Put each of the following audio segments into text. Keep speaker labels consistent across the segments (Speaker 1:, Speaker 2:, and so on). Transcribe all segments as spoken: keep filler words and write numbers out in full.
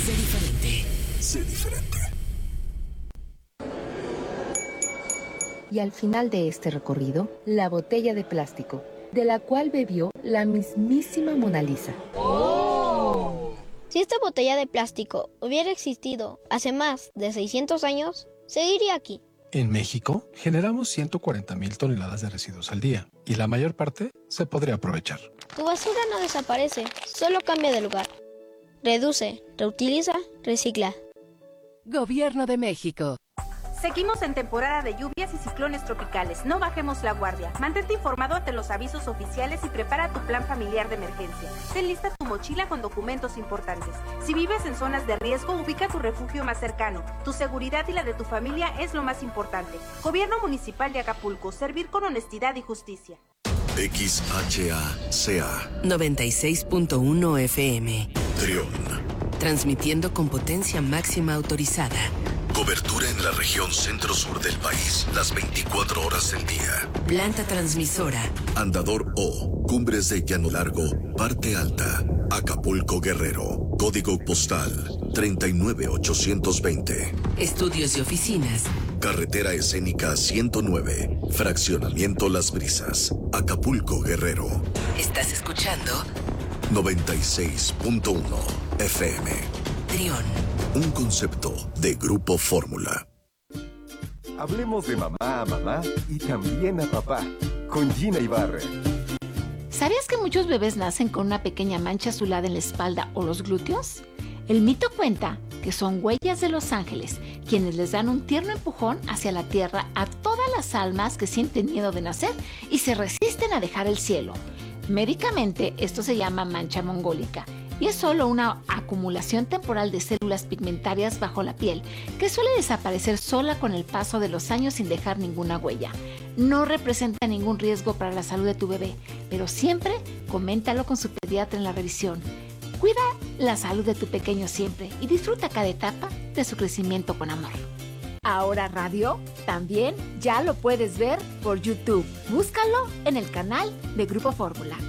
Speaker 1: Sé diferente.
Speaker 2: Sé diferente.
Speaker 3: Y al final de este recorrido, la botella de plástico, de la cual bebió la mismísima Mona Lisa.
Speaker 4: ¡Oh! Si esta botella de plástico hubiera existido hace más de seiscientos años, seguiría aquí.
Speaker 5: En México, generamos ciento cuarenta mil toneladas de residuos al día, y la mayor parte se podría aprovechar.
Speaker 4: Tu basura no desaparece, solo cambia de lugar. Reduce, reutiliza, recicla.
Speaker 1: Gobierno de México.
Speaker 6: Seguimos en temporada de lluvias y ciclones tropicales. No bajemos la guardia. Mantente informado ante los avisos oficiales y prepara tu plan familiar de emergencia. Ten lista tu mochila con documentos importantes. Si vives en zonas de riesgo, ubica tu refugio más cercano. Tu seguridad y la de tu familia es lo más importante. Gobierno Municipal de Acapulco. Servir con honestidad y justicia.
Speaker 2: X H A C A
Speaker 1: noventa y seis punto uno F M.
Speaker 2: Trión.
Speaker 1: Transmitiendo con potencia máxima autorizada.
Speaker 2: Cobertura en la región centro-sur del país, las veinticuatro horas del día.
Speaker 1: Planta transmisora.
Speaker 2: Andador O, Cumbres de Llano Largo, Parte Alta, Acapulco, Guerrero. Código postal treinta y nueve ochocientos veinte.
Speaker 1: Estudios y oficinas.
Speaker 2: Carretera escénica ciento nueve, Fraccionamiento Las Brisas, Acapulco, Guerrero.
Speaker 1: ¿Estás escuchando?
Speaker 2: noventa y seis punto uno F M.
Speaker 1: Trión.
Speaker 2: Un concepto de Grupo Fórmula.
Speaker 7: Hablemos de mamá a mamá y también a papá, con Gina Ibarra.
Speaker 8: ¿Sabías que muchos bebés nacen con una pequeña mancha azulada en la espalda o los glúteos? El mito cuenta que son huellas de los ángeles, quienes les dan un tierno empujón hacia la tierra a todas las almas que sienten miedo de nacer y se resisten a dejar el cielo. Médicamente, esto se llama mancha mongólica y es solo una acumulación temporal de células pigmentarias bajo la piel que suele desaparecer sola con el paso de los años sin dejar ninguna huella. No representa ningún riesgo para la salud de tu bebé, pero siempre coméntalo con su pediatra en la revisión. Cuida la salud de tu pequeño siempre y disfruta cada etapa de su crecimiento con amor. Ahora Radio también ya lo puedes ver por YouTube. Búscalo en el canal de Grupo Fórmula.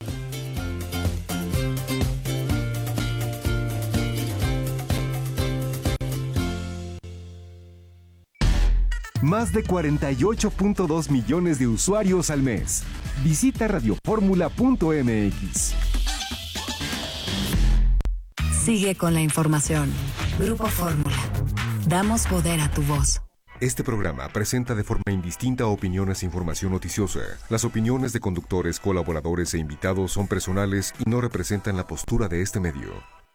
Speaker 7: Más de cuarenta y ocho punto dos millones de usuarios al mes. Visita radioformula punto m x.
Speaker 1: Sigue con la información. Grupo Fórmula. Damos poder a tu voz.
Speaker 7: Este programa presenta de forma indistinta opiniones e información noticiosa. Las opiniones de conductores, colaboradores e invitados son personales y no representan la postura de este medio.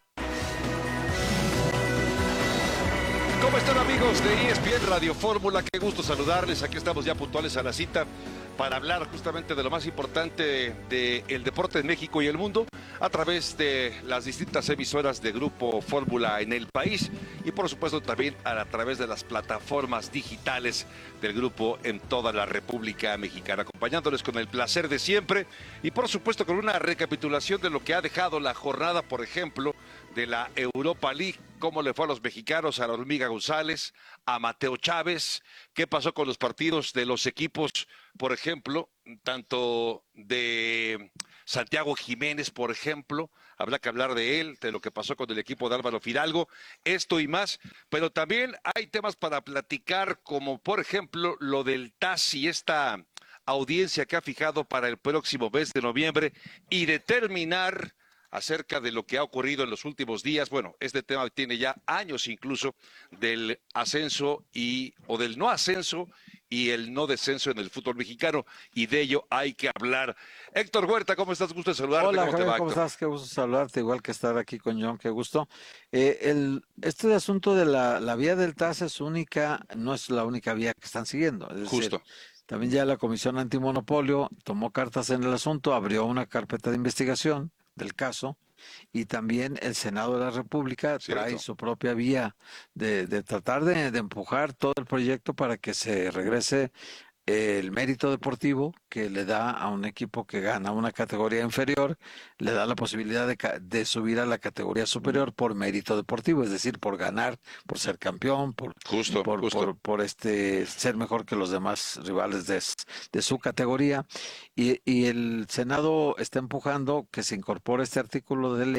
Speaker 9: ¿Cómo están, amigos de E S P N Radio Fórmula? Qué gusto saludarles. Aquí estamos ya puntuales a la cita para hablar justamente de lo más importante del deporte en México y el mundo a través de las distintas emisoras de Grupo Fórmula en el país y por supuesto también a través de las plataformas digitales del grupo en toda la República Mexicana, acompañándoles con el placer de siempre y por supuesto con una recapitulación de lo que ha dejado la jornada, por ejemplo, de la Europa League, cómo le fue a los mexicanos, a la Hormiga González, a Mateo Chávez, qué pasó con los partidos de los equipos, por ejemplo, tanto de Santiago Jiménez, por ejemplo, habrá que hablar de él, de lo que pasó con el equipo de Álvaro Fidalgo, esto y más, pero también hay temas para platicar, como por ejemplo lo del T A S y esta audiencia que ha fijado para el próximo mes de noviembre y determinar acerca de lo que ha ocurrido en los últimos días. Bueno, este tema tiene ya años incluso del ascenso y o del no ascenso y el no descenso en el fútbol mexicano, y de ello hay que hablar. Héctor Huerta, ¿cómo estás? Gusto de saludarte.
Speaker 10: Hola,
Speaker 9: ¿Cómo
Speaker 10: Javier,
Speaker 9: te va,
Speaker 10: ¿cómo
Speaker 9: Héctor?
Speaker 10: estás? Qué gusto saludarte, igual que estar aquí con John, qué gusto. Eh, el, este asunto de la, la vía del T A S es única, no es la única vía que están siguiendo. Es
Speaker 9: Justo.
Speaker 10: Decir, también ya la Comisión Antimonopolio tomó cartas en el asunto, abrió una carpeta de investigación del caso, y también el Senado de la República
Speaker 9: Cierto.
Speaker 10: trae su propia vía de, de tratar de, de empujar todo el proyecto para que se regrese el mérito deportivo que le da a un equipo que gana una categoría inferior, le da la posibilidad de, de subir a la categoría superior por mérito deportivo, es decir, por ganar, por ser campeón, por,
Speaker 9: Justo,
Speaker 10: por,
Speaker 9: justo.
Speaker 10: por, por este ser mejor que los demás rivales de, de su categoría. Y, y el Senado está empujando que se incorpore este artículo de ley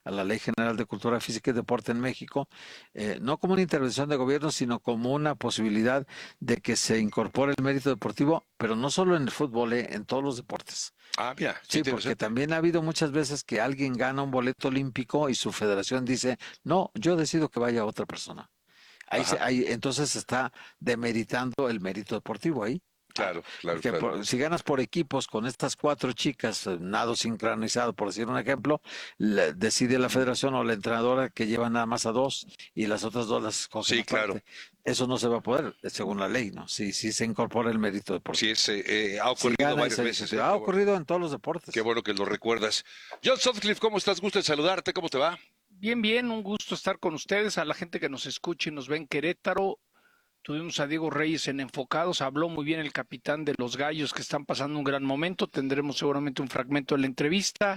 Speaker 10: a la Ley General de Cultura Física y Deporte en México, eh, no como una intervención de gobierno, sino como una posibilidad de que se incorpore el mérito deportivo, pero no solo en el fútbol, eh, en todos los deportes.
Speaker 9: Ah, mira.
Speaker 10: Sí, porque también ha habido muchas veces que alguien gana un boleto olímpico y su federación dice, no, yo decido que vaya otra persona. Ahí, se, ahí entonces se está demeritando el mérito deportivo ahí.
Speaker 9: Claro, claro,
Speaker 10: que
Speaker 9: claro.
Speaker 10: Por, si ganas por equipos con estas cuatro chicas, nado sincronizado, por decir un ejemplo, le, decide la federación o la entrenadora que lleva nada más a dos y las otras dos las cogen
Speaker 9: Sí,
Speaker 10: aparte.
Speaker 9: claro.
Speaker 10: Eso no se va a poder, según la ley, ¿no? Si sí, sí se incorpora el mérito deportivo.
Speaker 9: Sí, es, eh, ha ocurrido
Speaker 10: Si gana,
Speaker 9: varias
Speaker 10: se,
Speaker 9: veces.
Speaker 10: Se,
Speaker 9: Eh,
Speaker 10: ha ocurrido en todos los deportes.
Speaker 9: Qué bueno que lo recuerdas. John Sutcliffe, ¿cómo estás? Gusto en saludarte. ¿Cómo te va?
Speaker 11: Bien, bien, un gusto estar con ustedes, a la gente que nos escucha y nos ve en Querétaro. Tuvimos a Diego Reyes en Enfocados, habló muy bien el capitán de los Gallos que están pasando un gran momento, tendremos seguramente un fragmento de la entrevista.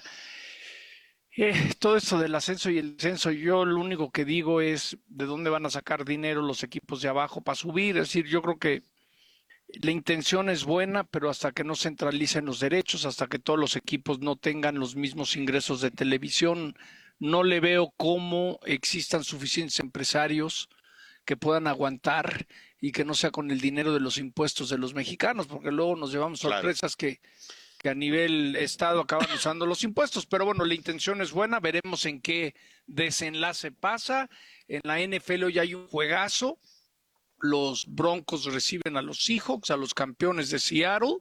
Speaker 11: Eh, todo esto del ascenso y el descenso, yo lo único que digo es de dónde van a sacar dinero los equipos de abajo para subir, es decir, yo creo que la intención es buena, pero hasta que no centralicen los derechos, hasta que todos los equipos no tengan los mismos ingresos de televisión, no le veo cómo existan suficientes empresarios que puedan aguantar y que no sea con el dinero de los impuestos de los mexicanos, porque luego nos llevamos sorpresas claro. que, que a nivel Estado acaban usando los impuestos. Pero bueno, la intención es buena, veremos en qué desenlace pasa. En la N F L hoy hay un juegazo, los Broncos reciben a los Seahawks, a los campeones de Seattle,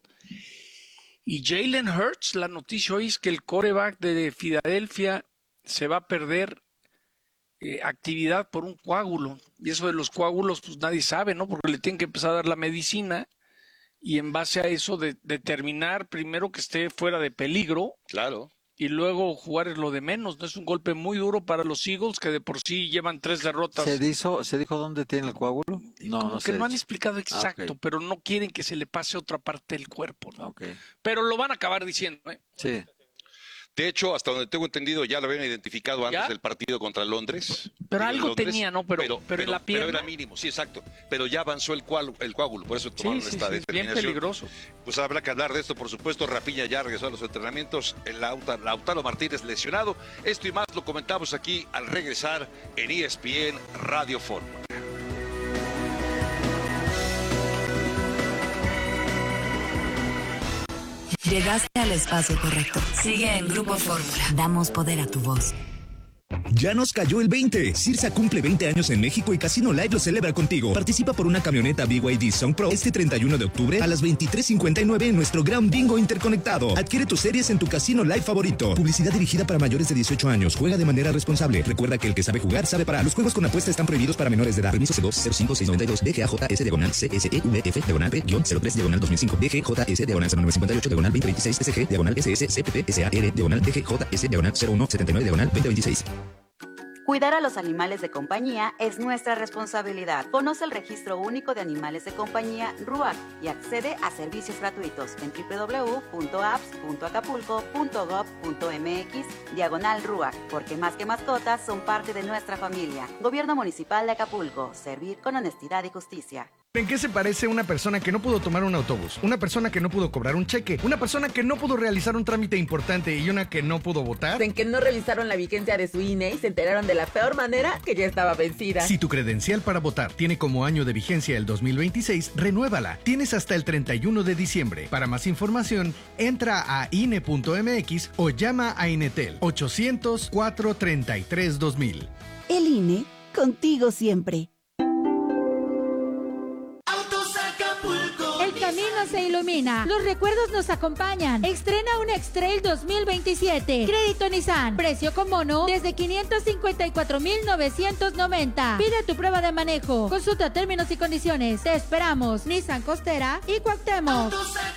Speaker 11: y Jalen Hurts, la noticia hoy es que el quarterback de Filadelfia se va a perder Eh, actividad por un coágulo, y eso de los coágulos pues nadie sabe, ¿no? Porque le tienen que empezar a dar la medicina y en base a eso de, determinar primero que esté fuera de peligro,
Speaker 9: claro,
Speaker 11: y luego jugar es lo de menos, ¿no? Es un golpe muy duro para los Eagles que de por sí llevan tres derrotas.
Speaker 10: ¿Se dijo, ¿se dijo dónde tiene el coágulo? No,
Speaker 11: Como
Speaker 10: no
Speaker 11: que
Speaker 10: sé.
Speaker 11: no han explicado exacto,
Speaker 10: Ah, okay.
Speaker 11: pero no quieren que se le pase otra parte del cuerpo, ¿no?
Speaker 10: Okay.
Speaker 11: Pero lo van a acabar diciendo, ¿eh?
Speaker 10: Sí.
Speaker 9: De hecho, hasta donde tengo entendido, ya lo habían identificado antes
Speaker 11: ¿Ya?
Speaker 9: del partido contra Londres.
Speaker 11: Pero algo
Speaker 9: Londres,
Speaker 11: tenía, ¿no? Pero, pero, pero en la pierna.
Speaker 9: Pero era mínimo, sí, exacto. Pero ya avanzó el, cual, el coágulo, por eso tomaron
Speaker 11: sí, sí,
Speaker 9: esta
Speaker 11: sí,
Speaker 9: determinación.
Speaker 11: bien peligroso.
Speaker 9: Pues habrá que hablar de esto, por supuesto. Rapiña ya regresó a los entrenamientos. El Lautaro, Lautaro Martínez lesionado. Esto y más lo comentamos aquí al regresar en E S P N Radio Fórmula.
Speaker 1: Llegaste al espacio correcto. Sigue en Grupo Fórmula. Damos poder a tu voz.
Speaker 12: Ya nos cayó el veinte. Cirsa cumple veinte años en México y Casino Live lo celebra contigo. Participa por una camioneta B Y D Song Pro este treinta y uno de octubre a las veintitrés cincuenta y nueve en nuestro gran bingo interconectado. Adquiere tus series en tu Casino Live favorito. Publicidad dirigida para mayores de dieciocho años. Juega de manera responsable. Recuerda que el que sabe jugar sabe parar. Los juegos con apuesta están prohibidos para menores de edad. Permiso C dos cero cinco seis nueve dos D G A J S diagonal C S E V F diagonal P cero tres diagonal dos mil cinco D G J S diagonal cero nueve cincuenta y ocho diagonal veinte veintiséis S G diagonal S S C P P S A R diagonal D G J S diagonal cero uno setenta y nueve diagonal veinte veintiséis.
Speaker 13: Cuidar a los animales de compañía es nuestra responsabilidad. Conoce el Registro Único de Animales de Compañía RUAC y accede a servicios gratuitos en doble u doble u doble u punto a p s punto acapulco punto gob punto m x diagonal RUAC, porque más que mascotas son parte de nuestra familia. Gobierno Municipal de Acapulco. Servir con honestidad y justicia.
Speaker 14: ¿En qué se parece una persona que no pudo tomar un autobús? Una persona que no pudo cobrar un cheque, una persona que no pudo realizar un trámite importante y una que no pudo votar.
Speaker 15: En que no revisaron la vigencia de su I N E y se enteraron de la peor manera que ya estaba vencida.
Speaker 14: Si tu credencial para votar tiene como año de vigencia el dos mil veintiséis, renuévala. Tienes hasta el treinta y uno de diciembre. Para más información, entra a I N E punto m x o llama a Inetel ochocientos cuatro treinta y tres dos mil.
Speaker 16: El I N E, contigo siempre.
Speaker 17: El camino se ilumina, los recuerdos nos acompañan. Estrena un X-Trail dos mil veintisiete. Crédito Nissan, precio con bono desde quinientos cincuenta y cuatro mil novecientos noventa. Pide tu prueba de manejo. Consulta términos y condiciones. Te esperamos. Nissan Costera y Cuauhtémoc.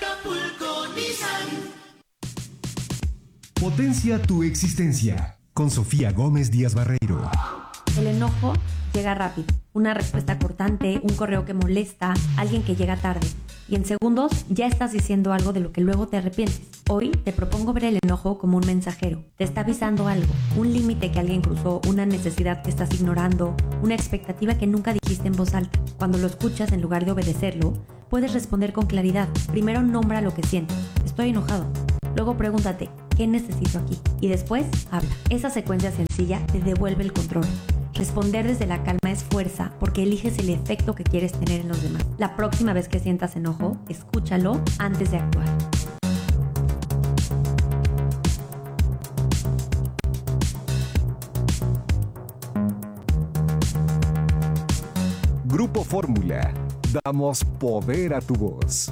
Speaker 18: Potencia tu existencia con Sofía Gómez Díaz Barreiro.
Speaker 19: El enojo llega rápido. Una respuesta cortante, un correo que molesta, alguien que llega tarde. Y en segundos ya estás diciendo algo de lo que luego te arrepientes. Hoy te propongo ver el enojo como un mensajero. Te está avisando algo, un límite que alguien cruzó, una necesidad que estás ignorando, una expectativa que nunca dijiste en voz alta. Cuando lo escuchas, en lugar de obedecerlo, puedes responder con claridad. Primero nombra lo que sientes. Estoy enojado. Luego pregúntate, ¿qué necesito aquí? Y después, habla. Esa secuencia sencilla te devuelve el control. Responder desde la calma es fuerza porque eliges el efecto que quieres tener en los demás. La próxima vez que sientas enojo, escúchalo antes de actuar.
Speaker 18: Grupo Fórmula. Damos poder a tu voz.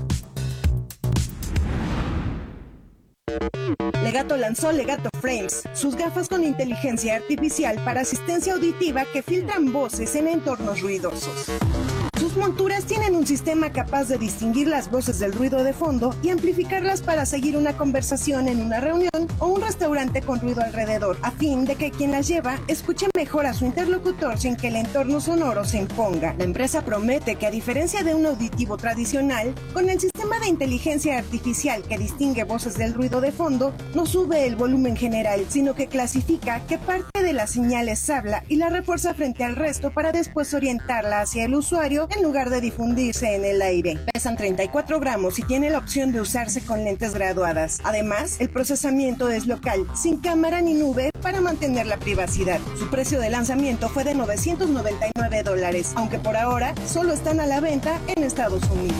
Speaker 20: Legato lanzó Legato Frames, sus gafas con inteligencia artificial para asistencia auditiva que filtran voces en entornos ruidosos. Sus monturas tienen un sistema capaz de distinguir las voces del ruido de fondo y amplificarlas para seguir una conversación en una reunión o un restaurante con ruido alrededor, a fin de que quien las lleva escuche mejor a su interlocutor sin que el entorno sonoro se imponga. La empresa promete que, a diferencia de un auditivo tradicional, con el sistema de inteligencia artificial que distingue voces del ruido de fondo, no sube el volumen general, sino que clasifica qué parte de las señales habla y la refuerza frente al resto para después orientarla hacia el usuario en lugar de difundirse en el aire. Pesan treinta y cuatro gramos y tiene la opción de usarse con lentes graduadas. Además, el procesamiento es local, sin cámara ni nube, para mantener la privacidad. Su precio de lanzamiento fue de novecientos noventa y nueve dólares, aunque por ahora solo están a la venta en Estados Unidos.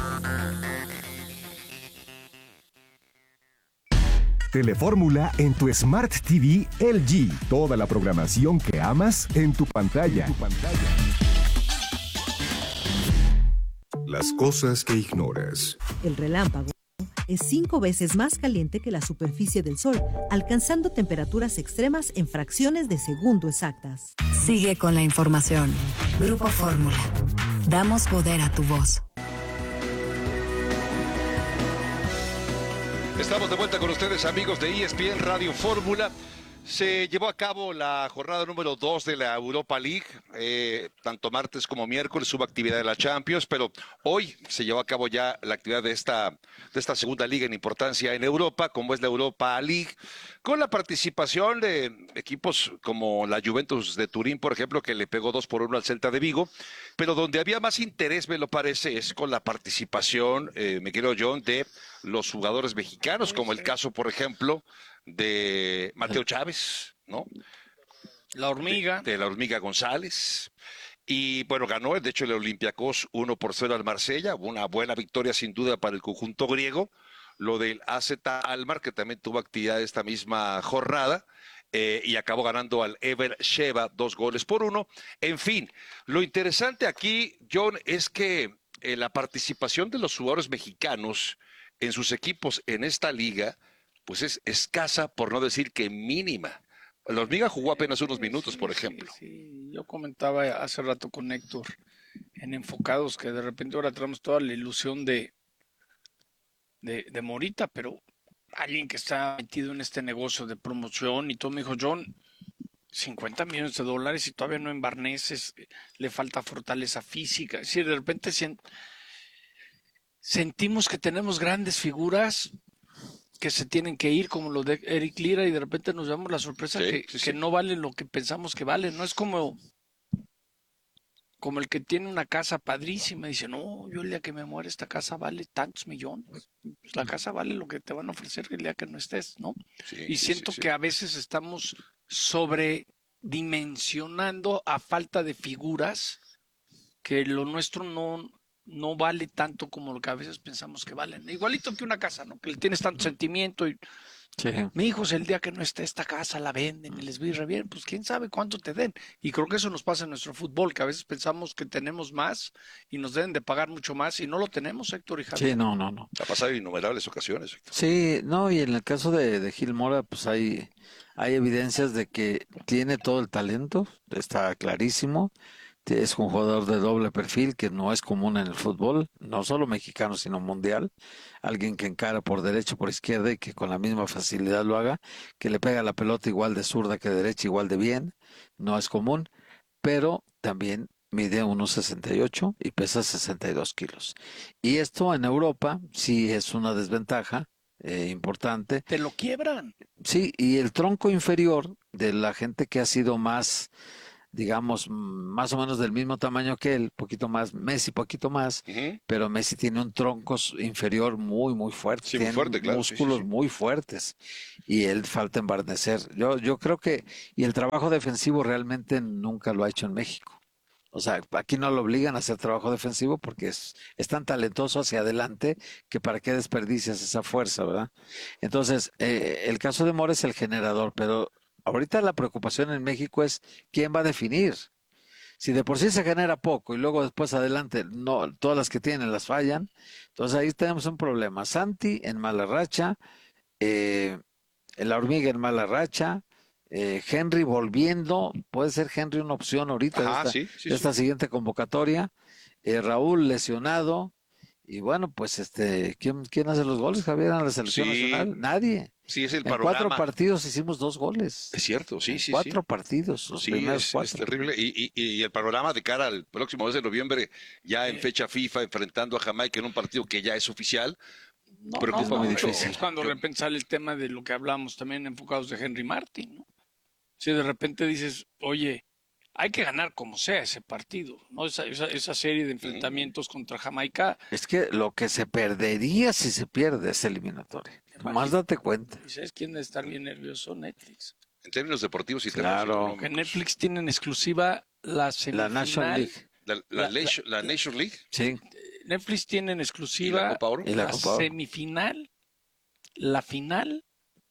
Speaker 18: Telefórmula en tu Smart T V L G. Toda la programación que amas en tu pantalla. En tu pantalla.
Speaker 2: Las cosas que ignoras.
Speaker 21: El relámpago es cinco veces más caliente que la superficie del Sol, alcanzando temperaturas extremas en fracciones de segundo exactas.
Speaker 1: Sigue con la información. Grupo Fórmula. Damos poder a tu voz.
Speaker 9: Estamos de vuelta con ustedes, amigos de E S P N Radio Fórmula. Se llevó a cabo la jornada número dos de la Europa League. Eh, tanto martes como miércoles hubo actividad de la Champions, pero hoy se llevó a cabo ya la actividad de esta, de esta segunda liga en importancia en Europa, como es la Europa League, con la participación de equipos como la Juventus de Turín, por ejemplo, que le pegó dos por uno al Celta de Vigo, pero donde había más interés, me lo parece, es con la participación, eh, me quiero John, de los jugadores mexicanos, como el caso, por ejemplo, de Mateo Chávez, ¿no?
Speaker 11: La hormiga.
Speaker 9: De, de la hormiga González. Y bueno, ganó, de hecho, el Olympiacos uno por cero al Marsella, una buena victoria sin duda para el conjunto griego. Lo del A Z Alkmaar, que también tuvo actividad esta misma jornada, eh, y acabó ganando al Ever Sheva dos goles por uno. En fin, lo interesante aquí, John, es que eh, la participación de los jugadores mexicanos en sus equipos en esta liga pues es escasa, por no decir que mínima. La hormiga jugó apenas unos minutos, por ejemplo.
Speaker 11: Sí, sí, yo comentaba hace rato con Héctor en Enfocados que de repente ahora tenemos toda la ilusión de, de, de Morita, pero alguien que está metido en este negocio de promoción y todo me dijo, John, cincuenta millones de dólares y todavía no embarneces, le falta fortaleza física. Es decir, de repente sient, sentimos que tenemos grandes figuras que se tienen que ir, como lo de Eric Lira, y de repente nos damos la sorpresa sí, que, sí, que sí. no valen lo que pensamos que valen. No es como, como el que tiene una casa padrísima y dice, no, yo el día que me muera esta casa vale tantos millones. Pues la casa vale lo que te van a ofrecer el día que no estés, ¿no? Sí, y siento sí, sí, que sí. a veces estamos sobredimensionando a falta de figuras que lo nuestro no... no vale tanto como lo que a veces pensamos que valen. Igualito que una casa, ¿no? Que le tienes tanto sentimiento y sí. Mi hijo, el día que no esté esta casa la venden y les vi re bien, pues quién sabe cuánto te den. Y creo que eso nos pasa en nuestro fútbol, que a veces pensamos que tenemos más y nos deben de pagar mucho más y no lo tenemos, Héctor y Javier.
Speaker 10: Sí, no, no, no.
Speaker 9: Ha pasado en innumerables ocasiones, Héctor.
Speaker 10: Sí, no, y en el caso de, de Gil Mora, pues hay, hay evidencias de que tiene todo el talento, está clarísimo. Es un jugador de doble perfil que no es común en el fútbol, no solo mexicano, sino mundial. Alguien que encara por derecha, por izquierda y que con la misma facilidad lo haga, que le pega la pelota igual de zurda que derecha, igual de bien, no es común, pero también mide uno sesenta y ocho y pesa sesenta y dos kilos. Y esto en Europa sí es una desventaja eh, importante.
Speaker 11: Te lo quiebran.
Speaker 10: Sí, y el tronco inferior de la gente que ha sido más... digamos, más o menos del mismo tamaño que él, poquito más, Messi poquito más, uh-huh. pero Messi tiene un tronco inferior muy, muy fuerte,
Speaker 9: sí,
Speaker 10: tiene
Speaker 9: muy fuerte, claro,
Speaker 10: músculos
Speaker 9: sí, sí, sí.
Speaker 10: muy fuertes, y él falta embarnecer. Yo, yo creo que, y el trabajo defensivo realmente nunca lo ha hecho en México. O sea, aquí no lo obligan a hacer trabajo defensivo porque es, es tan talentoso hacia adelante que para qué desperdicias esa fuerza, ¿verdad? Entonces, eh, el caso de Mora es el generador, pero ahorita la preocupación en México es quién va a definir. Si de por sí se genera poco y luego después adelante no, todas las que tienen las fallan, entonces ahí tenemos un problema. Santi en mala racha, eh, la hormiga en mala racha, eh, Henry volviendo, puede ser Henry una opción ahorita
Speaker 9: Ajá,
Speaker 10: de esta,
Speaker 9: sí, sí,
Speaker 10: de esta
Speaker 9: sí.
Speaker 10: siguiente convocatoria, eh, Raúl lesionado, y bueno, pues este, ¿quién, quién hace los goles, Javier, en la selección
Speaker 9: Sí.
Speaker 10: nacional? Nadie.
Speaker 9: Sí, es el
Speaker 10: En
Speaker 9: panorama.
Speaker 10: cuatro partidos hicimos dos goles.
Speaker 9: Es cierto, sí,
Speaker 10: En
Speaker 9: sí.
Speaker 10: Cuatro
Speaker 9: sí.
Speaker 10: partidos, los
Speaker 9: Sí,
Speaker 10: primeros
Speaker 9: es,
Speaker 10: cuatro.
Speaker 9: es terrible. Y, y, y el panorama de cara al próximo mes de noviembre, ya en fecha FIFA, enfrentando a Jamaica en un partido que ya es oficial,
Speaker 11: No,
Speaker 9: preocupa
Speaker 11: no,
Speaker 9: mucho.
Speaker 11: Es cuando de repente sale el tema de lo que hablamos también enfocados de Henry Martin, ¿no? Si de repente dices, oye, hay que ganar como sea ese partido, ¿no? Esa, esa, esa serie de enfrentamientos mm. contra Jamaica.
Speaker 10: Es que lo que se perdería si se pierde es eliminatoria. Más date cuenta.
Speaker 11: ¿Y sabes quién debe estar bien nervioso? Netflix.
Speaker 9: En términos deportivos y
Speaker 10: claro.
Speaker 11: Que Netflix tiene en exclusiva la semifinal.
Speaker 10: La National League.
Speaker 9: La, la, la, la, la Nation League.
Speaker 10: Sí.
Speaker 11: Netflix tiene en exclusiva
Speaker 9: ¿Y la, Copa Oro?
Speaker 10: ¿Y la,
Speaker 11: la
Speaker 10: Copa Oro?
Speaker 11: semifinal, la final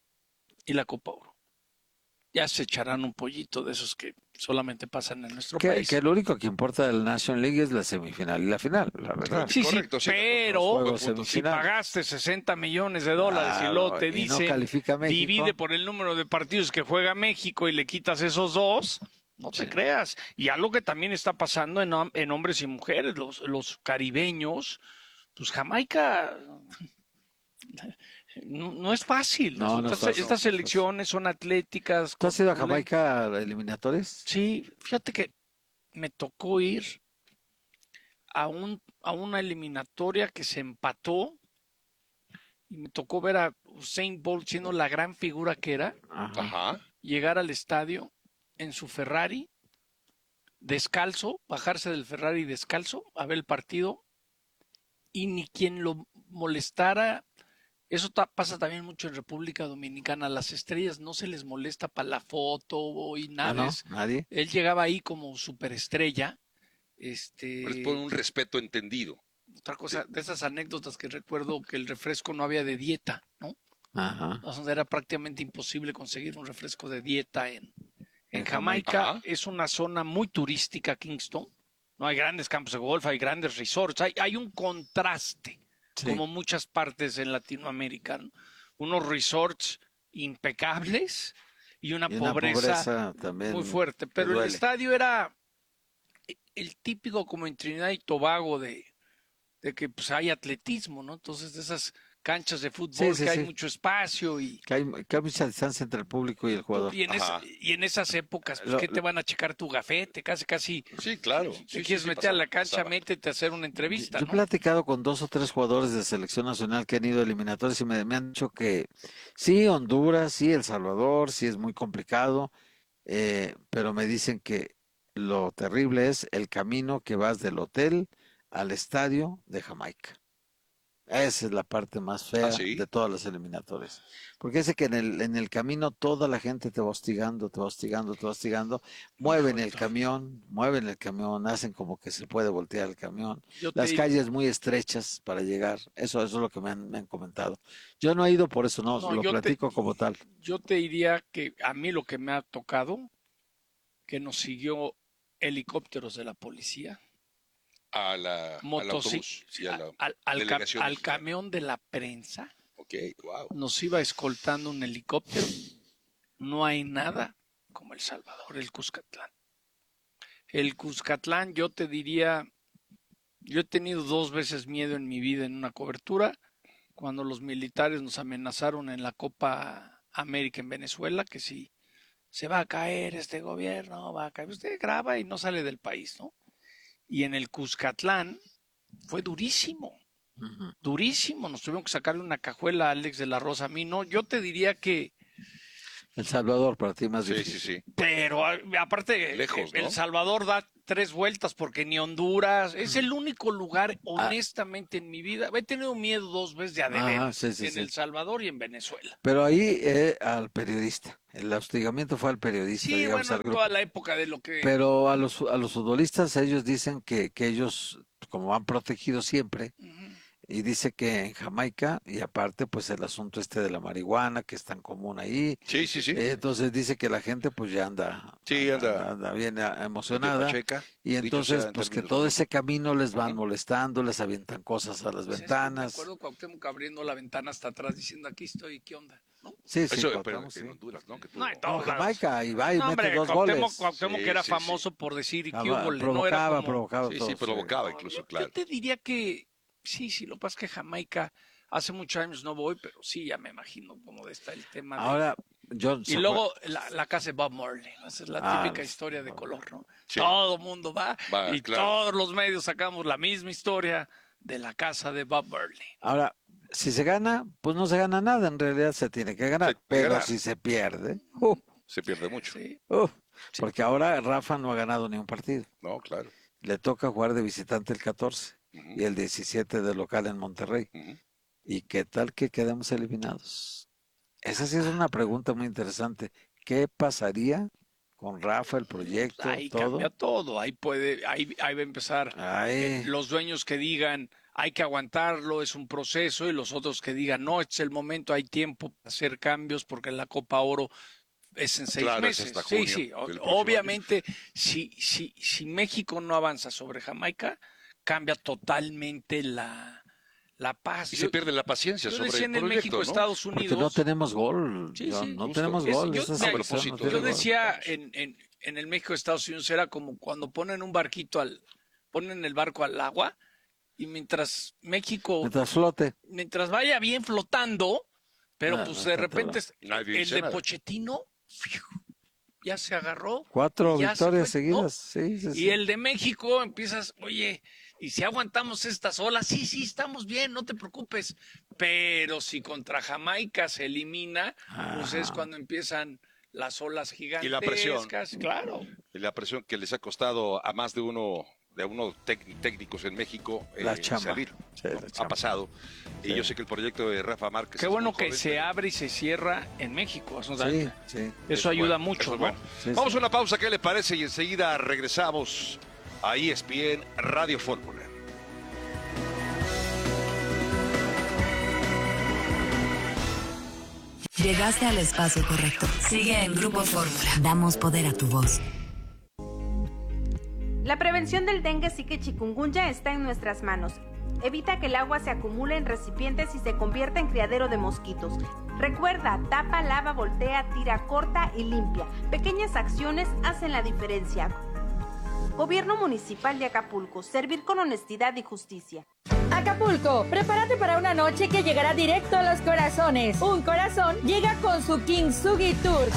Speaker 11: y la Copa Oro. Ya se echarán un pollito de esos que solamente pasan en nuestro
Speaker 10: que,
Speaker 11: país.
Speaker 10: Que lo único que importa del National League es la semifinal y la final, la verdad.
Speaker 11: Sí,
Speaker 9: Correcto,
Speaker 11: sí,
Speaker 9: sí,
Speaker 11: pero si pagaste sesenta millones de dólares claro, y luego te dice,
Speaker 10: no
Speaker 11: divide por el número de partidos que juega México y le quitas esos dos, no te sí. creas. Y algo que también está pasando en, en hombres y mujeres, los, los caribeños, pues Jamaica... No, no es fácil.
Speaker 10: No, no
Speaker 11: estas,
Speaker 10: está,
Speaker 11: estas
Speaker 10: no,
Speaker 11: elecciones son atléticas.
Speaker 10: ¿Tú has ido a Jamaica a eliminatorias?
Speaker 11: Sí, fíjate que me tocó ir a, un, a una eliminatoria que se empató y me tocó ver a Usain Bolt siendo la gran figura que era.
Speaker 9: Ajá.
Speaker 11: Llegar al estadio en su Ferrari, descalzo, bajarse del Ferrari descalzo a ver el partido y ni quien lo molestara. Eso ta- pasa también mucho en República Dominicana. A las estrellas no se les molesta para la foto y nada.
Speaker 10: Ah, no, nadie.
Speaker 11: Él llegaba ahí como superestrella. Este...
Speaker 9: Pero es por un respeto entendido.
Speaker 11: Otra cosa, de esas anécdotas que recuerdo, que el refresco no había de dieta, ¿no?
Speaker 10: Ajá.
Speaker 11: O sea, era prácticamente imposible conseguir un refresco de dieta en, en Jamaica. Ajá. Es una zona muy turística, Kingston. No hay grandes campos de golf, hay grandes resorts. Hay, hay un contraste. Sí. Como muchas partes en Latinoamérica, ¿no? Unos resorts impecables y una,
Speaker 10: y una
Speaker 11: pobreza,
Speaker 10: pobreza
Speaker 11: muy fuerte. Pero el estadio era el típico como en Trinidad y Tobago de, de que pues hay atletismo, ¿no? Entonces de esas canchas de fútbol sí, sí, que sí. hay mucho espacio y
Speaker 10: que hay, que hay mucha distancia entre el público y el jugador.
Speaker 11: Y en, esa, y en esas épocas, pues,
Speaker 10: lo,
Speaker 11: ¿qué te van a checar tu gafete? Casi, casi.
Speaker 9: Sí, claro.
Speaker 11: Si
Speaker 9: sí,
Speaker 11: quieres
Speaker 9: sí,
Speaker 11: meter
Speaker 9: pasaba,
Speaker 11: a la cancha,
Speaker 9: pasaba.
Speaker 11: métete a hacer una entrevista.
Speaker 10: Yo
Speaker 11: ¿no?
Speaker 10: he platicado con dos o tres jugadores de selección nacional que han ido a eliminatorias y me, me han dicho que sí, Honduras, sí, El Salvador, sí es muy complicado, eh, pero me dicen que lo terrible es el camino que vas del hotel al estadio de Jamaica. Esa es la parte más fea ¿Ah, sí? de todas las eliminatorias. Porque ese que en el, en el camino toda la gente te va hostigando, te va hostigando, te va hostigando. Mueven el camión, mueven el camión, hacen como que se puede voltear el camión. Yo Las calles digo... muy estrechas para llegar. Eso, eso es lo que me han, me han comentado. Yo no he ido por eso, no, no lo platico
Speaker 11: te,
Speaker 10: como tal.
Speaker 11: Yo te diría que a mí lo que me ha tocado, que nos siguió helicópteros de la policía.
Speaker 9: A la,
Speaker 11: Motosi-
Speaker 9: al autobús y a la
Speaker 11: al, al, ca-
Speaker 9: delegación
Speaker 11: al
Speaker 9: mexicana.
Speaker 11: camión de la prensa.
Speaker 9: Okay, wow.
Speaker 11: Nos iba escoltando un helicóptero. No hay nada como El Salvador, el Cuscatlán. El Cuscatlán, yo te diría, yo he tenido dos veces miedo en mi vida en una cobertura, cuando los militares nos amenazaron en la Copa América en Venezuela, que si se va a caer este gobierno, va a caer. Usted graba y no sale del país, ¿no? Y en el Cuscatlán fue durísimo, uh-huh. durísimo. Nos tuvieron que sacarle una cajuela a Alex de la Rosa. A mí no, yo te diría que
Speaker 10: El Salvador para ti más
Speaker 9: Sí,
Speaker 10: difícil.
Speaker 9: sí, sí.
Speaker 11: Pero a- aparte,
Speaker 9: Lejos,
Speaker 11: El
Speaker 9: ¿no?
Speaker 11: Salvador da tres vueltas porque ni Honduras. Es el único lugar, honestamente, en mi vida. He tenido miedo dos veces de
Speaker 10: Ajá,
Speaker 11: adentro.
Speaker 10: sí, sí,
Speaker 11: en
Speaker 10: sí.
Speaker 11: El Salvador y en Venezuela.
Speaker 10: Pero ahí eh, al periodista. El hostigamiento fue al periodista,
Speaker 11: Sí,
Speaker 10: digamos,
Speaker 11: bueno,
Speaker 10: al grupo.
Speaker 11: toda la época de lo que...
Speaker 10: Pero a los, a los futbolistas ellos dicen que, que ellos, como han protegido siempre, y dice que en Jamaica, y aparte pues el asunto este de la marihuana, que es tan común ahí.
Speaker 9: Sí, sí, sí.
Speaker 10: eh, entonces dice que la gente pues ya anda,
Speaker 9: Sí, anda.
Speaker 10: anda bien eh, emocionada.
Speaker 9: pacheca,
Speaker 10: Y
Speaker 9: dicho
Speaker 10: entonces
Speaker 9: sea en
Speaker 10: pues que
Speaker 9: términos
Speaker 10: todo
Speaker 9: de-
Speaker 10: ese camino les van molestando, les avientan cosas a las
Speaker 11: Pues es que
Speaker 10: ventanas.
Speaker 11: Me acuerdo Cuauhtémoc abriendo la ventana hasta atrás diciendo, aquí estoy, ¿qué onda? ¿No?
Speaker 10: Sí, sí,
Speaker 9: Eso,
Speaker 10: Cuauhtémoc,
Speaker 9: pero
Speaker 10: sí.
Speaker 9: en Honduras, ¿no? Que
Speaker 11: No, en
Speaker 9: tuvo-
Speaker 11: todos lados.
Speaker 10: Jamaica, y va y
Speaker 11: No,
Speaker 10: mete
Speaker 11: hombre,
Speaker 10: dos
Speaker 11: Cuauhtémoc,
Speaker 10: goles.
Speaker 11: Cuauhtémoc
Speaker 9: Sí,
Speaker 11: era
Speaker 9: sí,
Speaker 11: famoso por decir, ¿y
Speaker 10: Ah,
Speaker 11: qué
Speaker 10: va,
Speaker 11: hubo? No era
Speaker 10: provocaba,
Speaker 11: como...
Speaker 10: provocaba
Speaker 9: Sí,
Speaker 10: todo.
Speaker 9: sí, provocaba incluso,
Speaker 11: Yo
Speaker 9: claro.
Speaker 11: te diría que sí, sí, lo que pasa es que Jamaica, hace muchos años no voy, pero sí, ya me imagino cómo está el tema. de-
Speaker 10: Ahora, John,
Speaker 11: Y
Speaker 10: ¿se
Speaker 11: luego la, la casa de Bob Marley, ¿no? Esa es la
Speaker 10: Ah,
Speaker 11: típica
Speaker 10: pues,
Speaker 11: historia de color, ¿no?
Speaker 9: Sí.
Speaker 11: Todo mundo va,
Speaker 9: Va,
Speaker 11: y
Speaker 9: claro.
Speaker 11: todos los medios sacamos la misma historia de la casa de Bob Marley.
Speaker 10: Ahora, si se gana, pues no se gana nada, en realidad se tiene que ganar,
Speaker 9: Se tiene que
Speaker 10: pero
Speaker 9: ganar.
Speaker 10: si se pierde, uh,
Speaker 9: Se pierde mucho.
Speaker 11: Sí.
Speaker 10: uh, porque ahora Rafa no ha ganado ni un partido.
Speaker 9: No, claro.
Speaker 10: Le toca jugar de visitante el catorce
Speaker 9: Ujú.
Speaker 10: y el diecisiete de local en Monterrey.
Speaker 9: Ujú.
Speaker 10: ¿Y qué tal que quedemos eliminados? Esa sí es una pregunta muy interesante. ¿Qué pasaría con Rafa, el proyecto,
Speaker 11: Ahí
Speaker 10: todo?
Speaker 11: cambia todo, ahí puede, ahí, ahí va a empezar
Speaker 10: Ay.
Speaker 11: eh, los dueños que digan hay que aguantarlo, es un proceso, y los otros que digan no, este es el momento, hay tiempo para hacer cambios porque la Copa Oro es en seis
Speaker 9: Claro, es
Speaker 11: meses.
Speaker 9: hasta
Speaker 11: sí,
Speaker 9: junio
Speaker 11: sí, o-
Speaker 9: del próximo
Speaker 11: obviamente si, si, si México no avanza sobre Jamaica, cambia totalmente la, la paz.
Speaker 9: Y
Speaker 11: Yo-
Speaker 9: se pierde la paciencia
Speaker 11: yo
Speaker 9: sobre
Speaker 11: decía
Speaker 9: el
Speaker 11: en el
Speaker 9: proyecto,
Speaker 11: México,
Speaker 9: ¿no?
Speaker 11: Estados
Speaker 10: Porque
Speaker 11: Unidos.
Speaker 10: no tenemos gol,
Speaker 11: Sí,
Speaker 10: John,
Speaker 11: sí,
Speaker 10: no
Speaker 9: justo.
Speaker 10: tenemos
Speaker 11: Es-
Speaker 10: gol.
Speaker 11: yo,
Speaker 10: esa es
Speaker 11: a
Speaker 10: la
Speaker 9: propósito,
Speaker 10: cuestión, no
Speaker 11: yo
Speaker 10: tenemos gol.
Speaker 11: decía en, en, en el México de Estados Unidos era como cuando ponen un barquito al, ponen el barco al agua, y mientras México,
Speaker 10: Mientras flote.
Speaker 11: mientras vaya bien flotando, pero
Speaker 10: Ah,
Speaker 11: pues
Speaker 10: no
Speaker 11: de
Speaker 10: está
Speaker 11: repente
Speaker 10: todo.
Speaker 9: Nadie
Speaker 11: el
Speaker 9: dice
Speaker 11: de
Speaker 9: nada.
Speaker 11: Pochettino fiu, ya se agarró.
Speaker 10: Cuatro
Speaker 11: y ya se
Speaker 10: victorias
Speaker 11: fue, ¿no?
Speaker 10: seguidas. Sí, sí, sí.
Speaker 11: Y el de México empiezas, oye, y si aguantamos estas olas, sí, sí, estamos bien, no te preocupes. Pero si contra Jamaica se elimina, pues es
Speaker 10: Ajá.
Speaker 11: cuando empiezan las olas gigantescas.
Speaker 9: Y la presión.
Speaker 11: Claro.
Speaker 9: Y la presión que les ha costado a más de uno de unos tec- técnicos en México eh,
Speaker 10: La chamba.
Speaker 9: salir.
Speaker 10: Sí,
Speaker 9: ¿no?
Speaker 10: la
Speaker 9: Ha
Speaker 10: chamba.
Speaker 9: pasado.
Speaker 10: Sí.
Speaker 9: Y yo sé que el proyecto de Rafa Márquez
Speaker 11: Qué
Speaker 9: es
Speaker 11: bueno
Speaker 9: muy
Speaker 11: que
Speaker 9: joven,
Speaker 11: se
Speaker 9: pero
Speaker 11: abre y se cierra en México. Eso, da-
Speaker 10: Sí, sí.
Speaker 11: eso
Speaker 9: es
Speaker 11: ayuda
Speaker 9: bueno,
Speaker 11: mucho,
Speaker 9: eso es
Speaker 11: ¿no?
Speaker 9: bueno.
Speaker 10: Sí,
Speaker 9: Vamos
Speaker 10: sí.
Speaker 9: a una pausa, ¿qué le parece? Y enseguida regresamos a E S P N Radio Fórmula.
Speaker 1: Llegaste al espacio correcto. Sigue en Grupo Fórmula. Damos poder a tu voz.
Speaker 6: La prevención del dengue, zika y chikungunya está en nuestras manos. Evita que el agua se acumule en recipientes y se convierta en criadero de mosquitos. Recuerda, tapa, lava, voltea, tira, corta y limpia. Pequeñas acciones hacen la diferencia. Gobierno Municipal de Acapulco. Servir con honestidad y justicia.
Speaker 17: Acapulco, prepárate para una noche que llegará directo a los corazones. Un corazón llega con su Kintsugi Tour.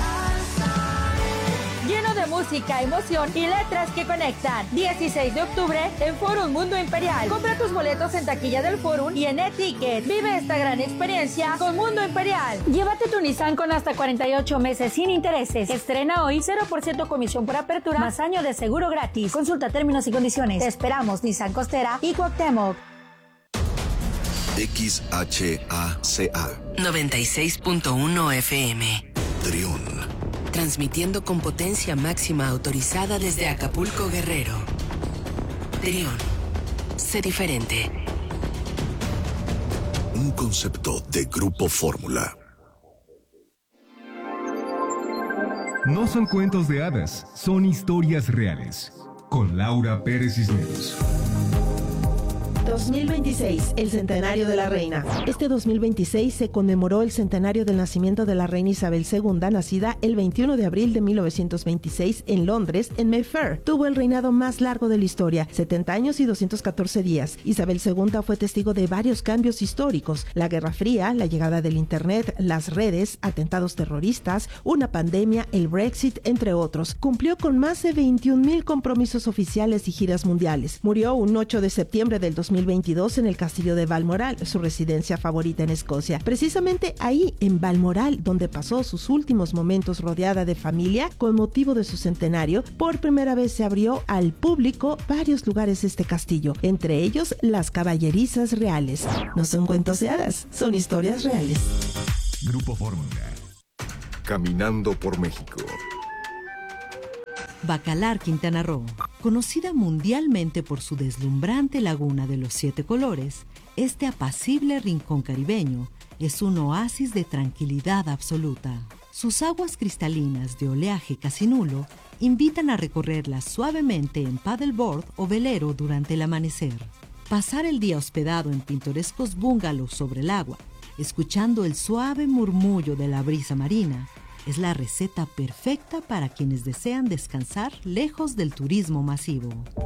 Speaker 17: Lleno de música, emoción y letras que conectan. dieciséis de octubre en Forum Mundo Imperial. Compra tus boletos en taquilla del Forum y en e-ticket. Vive esta gran experiencia con Mundo Imperial. Llévate tu Nissan con hasta cuarenta y ocho meses sin intereses. Estrena hoy cero por ciento comisión por apertura más año de seguro gratis. Consulta términos y condiciones. Te esperamos, Nissan Costera y Cuauhtémoc.
Speaker 2: X H A C A.
Speaker 1: noventa y seis punto uno F M.
Speaker 2: Trión.
Speaker 1: Transmitiendo con potencia máxima autorizada desde Acapulco, Guerrero. Trión. Sé diferente.
Speaker 2: Un concepto de Grupo Fórmula.
Speaker 18: No son cuentos de hadas, son historias reales. Con Laura Pérez Cisneros.
Speaker 3: dos mil veintiséis, el centenario de la reina. Este dos mil veintiséis se conmemoró el centenario del nacimiento de la reina Isabel segunda, nacida el veintiuno de abril de mil novecientos veintiséis en Londres, en Mayfair. Tuvo el reinado más largo de la historia, setenta años y doscientos catorce días. Isabel segunda fue testigo de varios cambios históricos: la Guerra Fría, la llegada del Internet, las redes, atentados terroristas, una pandemia, el Brexit, entre otros. Cumplió con más de veintiún mil compromisos oficiales y giras mundiales. Murió un ocho de septiembre del dos mil dos mil veintidós en el castillo de Balmoral, su residencia favorita en Escocia. Precisamente ahí, en Balmoral, donde pasó sus últimos momentos rodeada de familia, con motivo de su centenario, por primera vez se abrió al público varios lugares de este castillo, entre ellos las caballerizas reales. No son cuentos de hadas, son historias reales.
Speaker 18: Grupo Fórmula. Caminando por México.
Speaker 21: Bacalar, Quintana Roo. Conocida mundialmente por su deslumbrante laguna de los siete colores, este apacible rincón caribeño es un oasis de tranquilidad absoluta. Sus aguas cristalinas de oleaje casi nulo invitan a recorrerlas suavemente en paddleboard o velero durante el amanecer. Pasar el día hospedado en pintorescos bungalows sobre el agua, escuchando el suave murmullo de la brisa marina, es la receta perfecta para quienes desean descansar lejos del turismo masivo.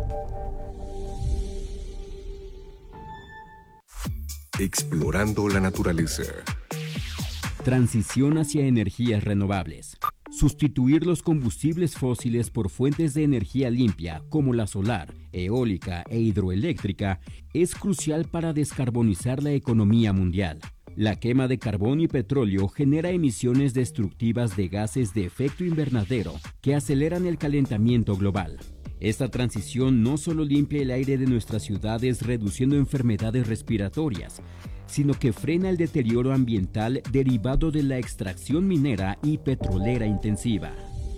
Speaker 18: Explorando la naturaleza.
Speaker 5: Transición hacia energías renovables. Sustituir los combustibles fósiles por fuentes de energía limpia como la solar, eólica e hidroeléctrica es crucial para descarbonizar la economía mundial. La quema de carbón y petróleo genera emisiones destructivas de gases de efecto invernadero que aceleran el calentamiento global. Esta transición no solo limpia el aire de nuestras ciudades reduciendo enfermedades respiratorias, sino que frena el deterioro ambiental derivado de la extracción minera y petrolera intensiva.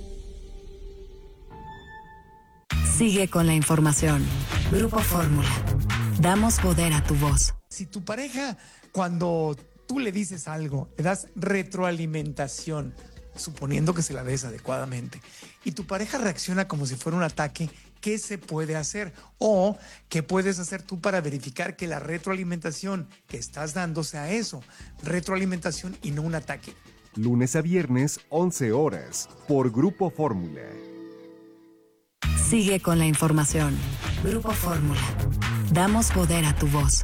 Speaker 1: Sigue con la información. Grupo Fórmula. Damos poder a tu voz.
Speaker 22: Si tu pareja, cuando tú le dices algo, le das retroalimentación, suponiendo que se la des adecuadamente, y tu pareja reacciona como si fuera un ataque, ¿qué se puede hacer? O, ¿qué puedes hacer tú para verificar que la retroalimentación que estás dando sea eso? Retroalimentación y no un ataque.
Speaker 18: Lunes a viernes, once horas, por Grupo Fórmula.
Speaker 1: Sigue con la información. Grupo Fórmula. Damos poder a tu voz.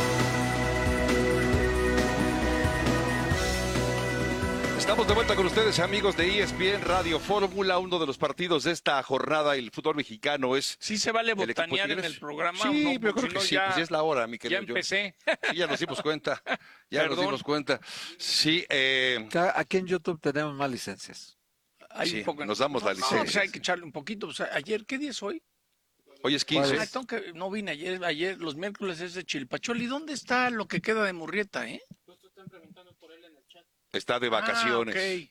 Speaker 9: Estamos de vuelta con ustedes, amigos de E S P N Radio Fórmula. Uno de los partidos de esta jornada, el fútbol mexicano, es...
Speaker 11: ¿Sí se vale botanear en el programa?
Speaker 9: Sí,
Speaker 11: ¿o no?
Speaker 9: yo creo
Speaker 11: Si
Speaker 9: que
Speaker 11: no,
Speaker 9: sí,
Speaker 11: ya,
Speaker 9: pues ya es la hora, mi querido.
Speaker 11: Ya empecé.
Speaker 9: Sí, ya nos dimos cuenta, ya
Speaker 11: Perdón.
Speaker 9: nos dimos cuenta. Sí, eh...
Speaker 10: Aquí en YouTube tenemos más licencias.
Speaker 11: Hay
Speaker 9: sí,
Speaker 11: un poco...
Speaker 9: nos damos la
Speaker 11: No,
Speaker 9: licencia.
Speaker 11: pues hay que echarle un poquito. O sea, ayer, ¿qué día es hoy?
Speaker 9: Hoy es quince.
Speaker 11: Ah, tengo que, no vine ayer, ayer, los miércoles es de Chilpachol. ¿Y dónde está lo que queda de Murrieta, eh?
Speaker 9: Está de vacaciones.
Speaker 11: Ah, okay.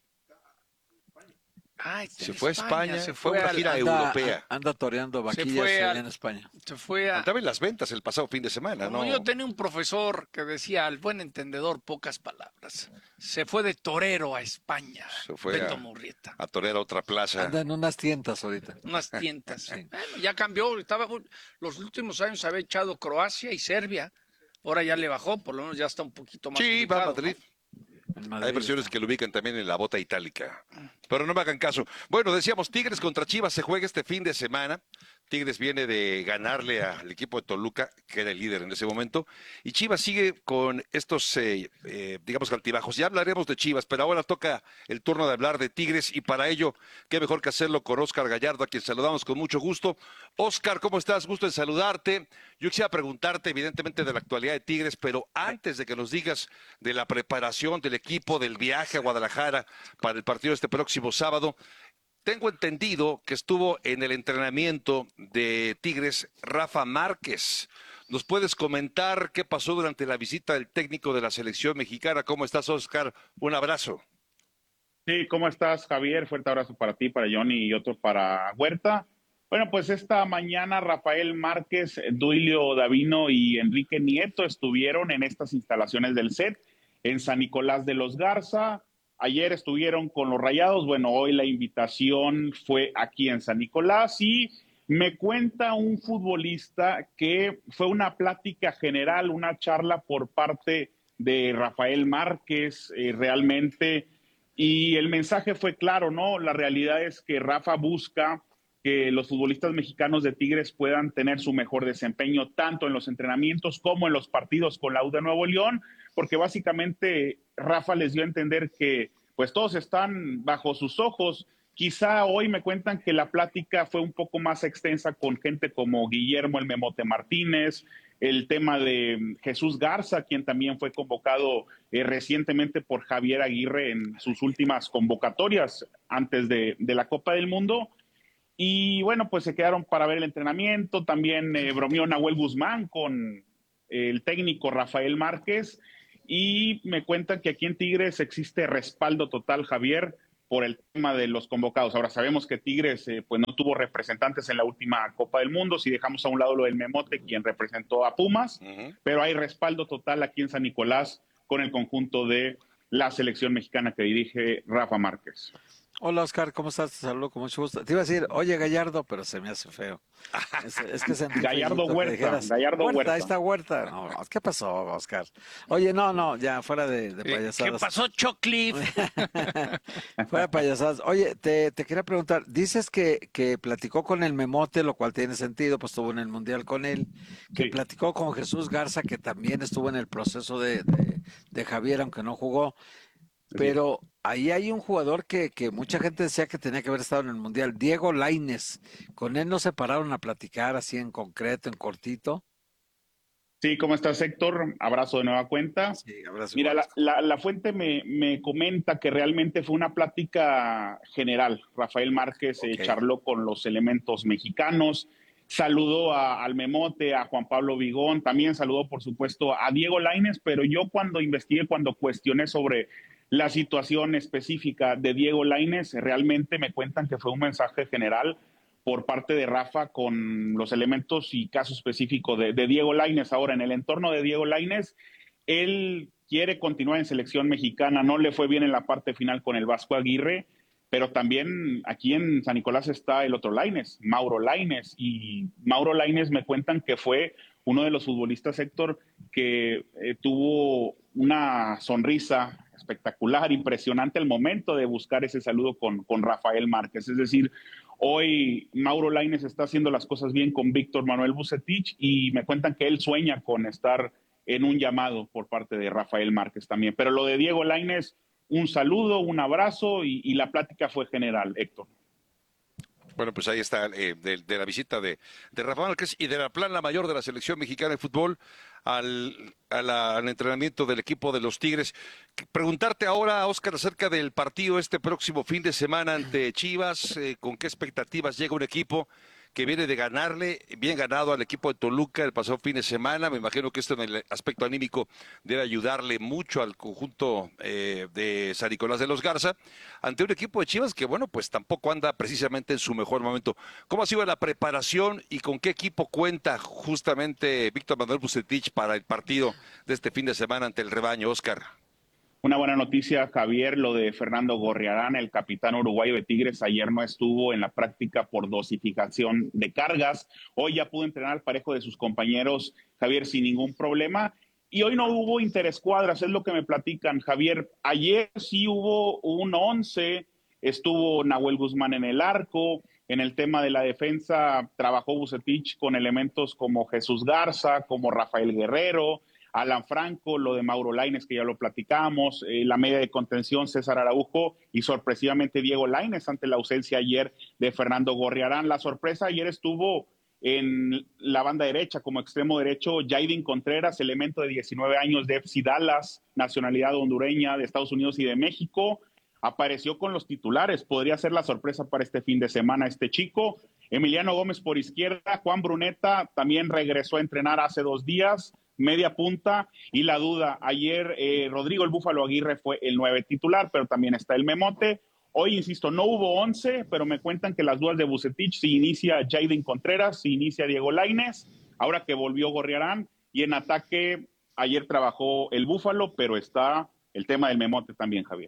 Speaker 11: Ah,
Speaker 9: se fue a España,
Speaker 11: se
Speaker 9: fue
Speaker 11: fue
Speaker 9: a una gira
Speaker 10: anda,
Speaker 9: europea.
Speaker 10: Anda toreando vaquillas allá en España.
Speaker 11: Se fue a...
Speaker 9: Andaba en las ventas el pasado fin de semana,
Speaker 11: Como
Speaker 9: ¿no?
Speaker 11: yo tenía un profesor que decía, al buen entendedor, pocas palabras. Se fue de torero a España,
Speaker 9: Se fue
Speaker 11: Beto
Speaker 9: a,
Speaker 11: Murrieta.
Speaker 9: a torear a otra plaza.
Speaker 10: Anda en unas tientas ahorita.
Speaker 11: Unas tientas.
Speaker 10: Sí.
Speaker 11: Bueno, ya cambió. Estaba, los últimos años había echado Croacia y Serbia. Ahora ya le bajó, por lo menos ya está un poquito más.
Speaker 9: Sí, va a
Speaker 11: ubicado,
Speaker 9: Madrid.
Speaker 11: ¿no?
Speaker 9: Hay versiones que lo ubican también en la bota itálica. Pero no me hagan caso. Bueno, decíamos, Tigres contra Chivas se juega este fin de semana. Tigres viene de ganarle al equipo de Toluca, que era el líder en ese momento. Y Chivas sigue con estos, eh, eh, digamos, altibajos. Ya hablaremos de Chivas, pero ahora toca el turno de hablar de Tigres. Y para ello, qué mejor que hacerlo con Óscar Gallardo, a quien saludamos con mucho gusto. Óscar, ¿cómo estás? Gusto en saludarte. Yo quisiera preguntarte, evidentemente, de la actualidad de Tigres, pero antes de que nos digas de la preparación del equipo, del viaje a Guadalajara para el partido este próximo sábado, tengo entendido que estuvo en el entrenamiento de Tigres Rafa Márquez. ¿Nos puedes comentar qué pasó durante la visita del técnico de la selección mexicana? ¿Cómo estás, Óscar? Un abrazo.
Speaker 23: Sí, ¿cómo estás, Javier? Fuerte abrazo para ti, para Johnny y otro para Huerta. Bueno, pues esta mañana Rafael Márquez, Duilio Davino y Enrique Nieto estuvieron en estas instalaciones del C E T en San Nicolás de los Garza. Ayer estuvieron con los Rayados. Bueno, hoy la invitación fue aquí en San Nicolás y me cuenta un futbolista que fue una plática general, una charla por parte de Rafael Márquez eh, realmente, y el mensaje fue claro, ¿no? La realidad es que Rafa busca que los futbolistas mexicanos de Tigres puedan tener su mejor desempeño tanto en los entrenamientos como en los partidos con la U de Nuevo León, porque básicamente Rafa les dio a entender que pues todos están bajo sus ojos Quizá hoy me cuentan que la plática fue un poco más extensa con gente como Guillermo el Memote Martínez, el tema de Jesús Garza, quien también fue convocado eh, recientemente por Javier Aguirre en sus últimas convocatorias antes de, de la Copa del Mundo. Y bueno, pues se quedaron para ver el entrenamiento. También eh, bromeó Nahuel Guzmán con el técnico Rafael Márquez. Y me cuentan que aquí en Tigres existe respaldo total, Javier, por el tema de los convocados. Ahora sabemos que Tigres eh, pues no tuvo representantes en la última Copa del Mundo, si dejamos a un lado lo del Memote, quien representó a Pumas, uh-huh. pero hay respaldo total aquí en San Nicolás con el conjunto de la selección mexicana que dirige Rafa Márquez.
Speaker 10: Hola, Oscar, ¿cómo estás? Te saludo con mucho gusto. Te iba a decir, oye, Gallardo, pero se me hace feo. Es, es que se
Speaker 23: Gallardo Huerta, dijeras, Gallardo
Speaker 10: Huerta,
Speaker 23: Huerta.
Speaker 10: Ahí está Huerta. No, ¿qué pasó, Oscar? Oye, no, no, ya, fuera de, de payasadas.
Speaker 11: ¿Qué pasó, Choclif?
Speaker 10: Fuera de payasadas. Oye, te, te quería preguntar, dices que, que platicó con el Memote, lo cual tiene sentido, pues estuvo en el Mundial con él, que sí. platicó con Jesús Garza, que también estuvo en el proceso de, de, de Javier, aunque no jugó. Pero ahí hay un jugador que, que mucha gente decía que tenía que haber estado en el Mundial, Diego Lainez. ¿Con él no se pararon a platicar así en concreto, en cortito?
Speaker 23: Sí, ¿cómo estás, Héctor? Abrazo de nueva cuenta.
Speaker 10: Sí, abrazo.
Speaker 23: Mira, la, la, la fuente me, me comenta que realmente fue una plática general. Rafael Márquez okay. eh, charló con los elementos mexicanos, saludó a, al Memote, a Juan Pablo Vigón, también saludó, por supuesto, a Diego Lainez, pero yo cuando investigué, cuando cuestioné sobre la situación específica de Diego Lainez, realmente me cuentan que fue un mensaje general por parte de Rafa con los elementos y caso específico de, de Diego Lainez. Ahora, en el entorno de Diego Lainez, él quiere continuar en selección mexicana, no le fue bien en la parte final con el Vasco Aguirre, pero también aquí en San Nicolás está el otro Lainez, Mauro Lainez, y Mauro Lainez me cuentan que fue uno de los futbolistas, Héctor, que eh, tuvo una sonrisa espectacular, impresionante al momento de buscar ese saludo con, con Rafael Márquez. Es decir, hoy Mauro Lainez está haciendo las cosas bien con Víctor Manuel Vucetich y me cuentan que él sueña con estar en un llamado por parte de Rafael Márquez también. Pero lo de Diego Lainez, un saludo, un abrazo y, y la plática fue general, Héctor.
Speaker 9: Bueno, pues ahí está, eh, de, de la visita de, de Rafa Márquez y de la plana mayor de la selección mexicana de fútbol al, a la, al entrenamiento del equipo de los Tigres. Preguntarte ahora, Óscar, acerca del partido este próximo fin de semana ante Chivas, eh, ¿con qué expectativas llega un equipo que viene de ganarle, bien ganado al equipo de Toluca el pasado fin de semana? Me imagino que esto en el aspecto anímico debe ayudarle mucho al conjunto eh, de San Nicolás de los Garza, ante un equipo de Chivas que, bueno, pues tampoco anda precisamente en su mejor momento. ¿Cómo ha sido la preparación y con qué equipo cuenta justamente Víctor Manuel Vucetich para el partido de este fin de semana ante el rebaño, Óscar?
Speaker 23: Una buena noticia, Javier, lo de Fernando Gorriarán, el capitán uruguayo de Tigres, ayer no estuvo en la práctica por dosificación de cargas. Hoy ya pudo entrenar al parejo de sus compañeros, Javier, sin ningún problema. Y hoy no hubo interescuadras, es lo que me platican, Javier. Ayer sí hubo un once, estuvo Nahuel Guzmán en el arco. En el tema de la defensa trabajó Vucetich con elementos como Jesús Garza, como Rafael Guerrero, Alan Franco, lo de Mauro Lainez, que ya lo platicamos, eh, la media de contención César Araujo y sorpresivamente Diego Lainez ante la ausencia ayer de Fernando Gorriarán. La sorpresa ayer estuvo en la banda derecha, como extremo derecho, Jaidin Contreras, elemento de diecinueve años de F C Dallas, nacionalidad hondureña de Estados Unidos y de México. Apareció con los titulares, podría ser la sorpresa para este fin de semana este chico. Emiliano Gómez por izquierda, Juan Bruneta también regresó a entrenar hace dos días, media punta, y la duda, ayer eh, Rodrigo el Búfalo Aguirre fue el nueve titular, pero también está el Memote. Hoy, insisto, no hubo once, pero me cuentan que las dudas de Vucetich, si inicia Jaidin Contreras, si inicia Diego Lainez, ahora que volvió Gorriarán, y en ataque ayer trabajó el Búfalo, pero está el tema del Memote también, Javier.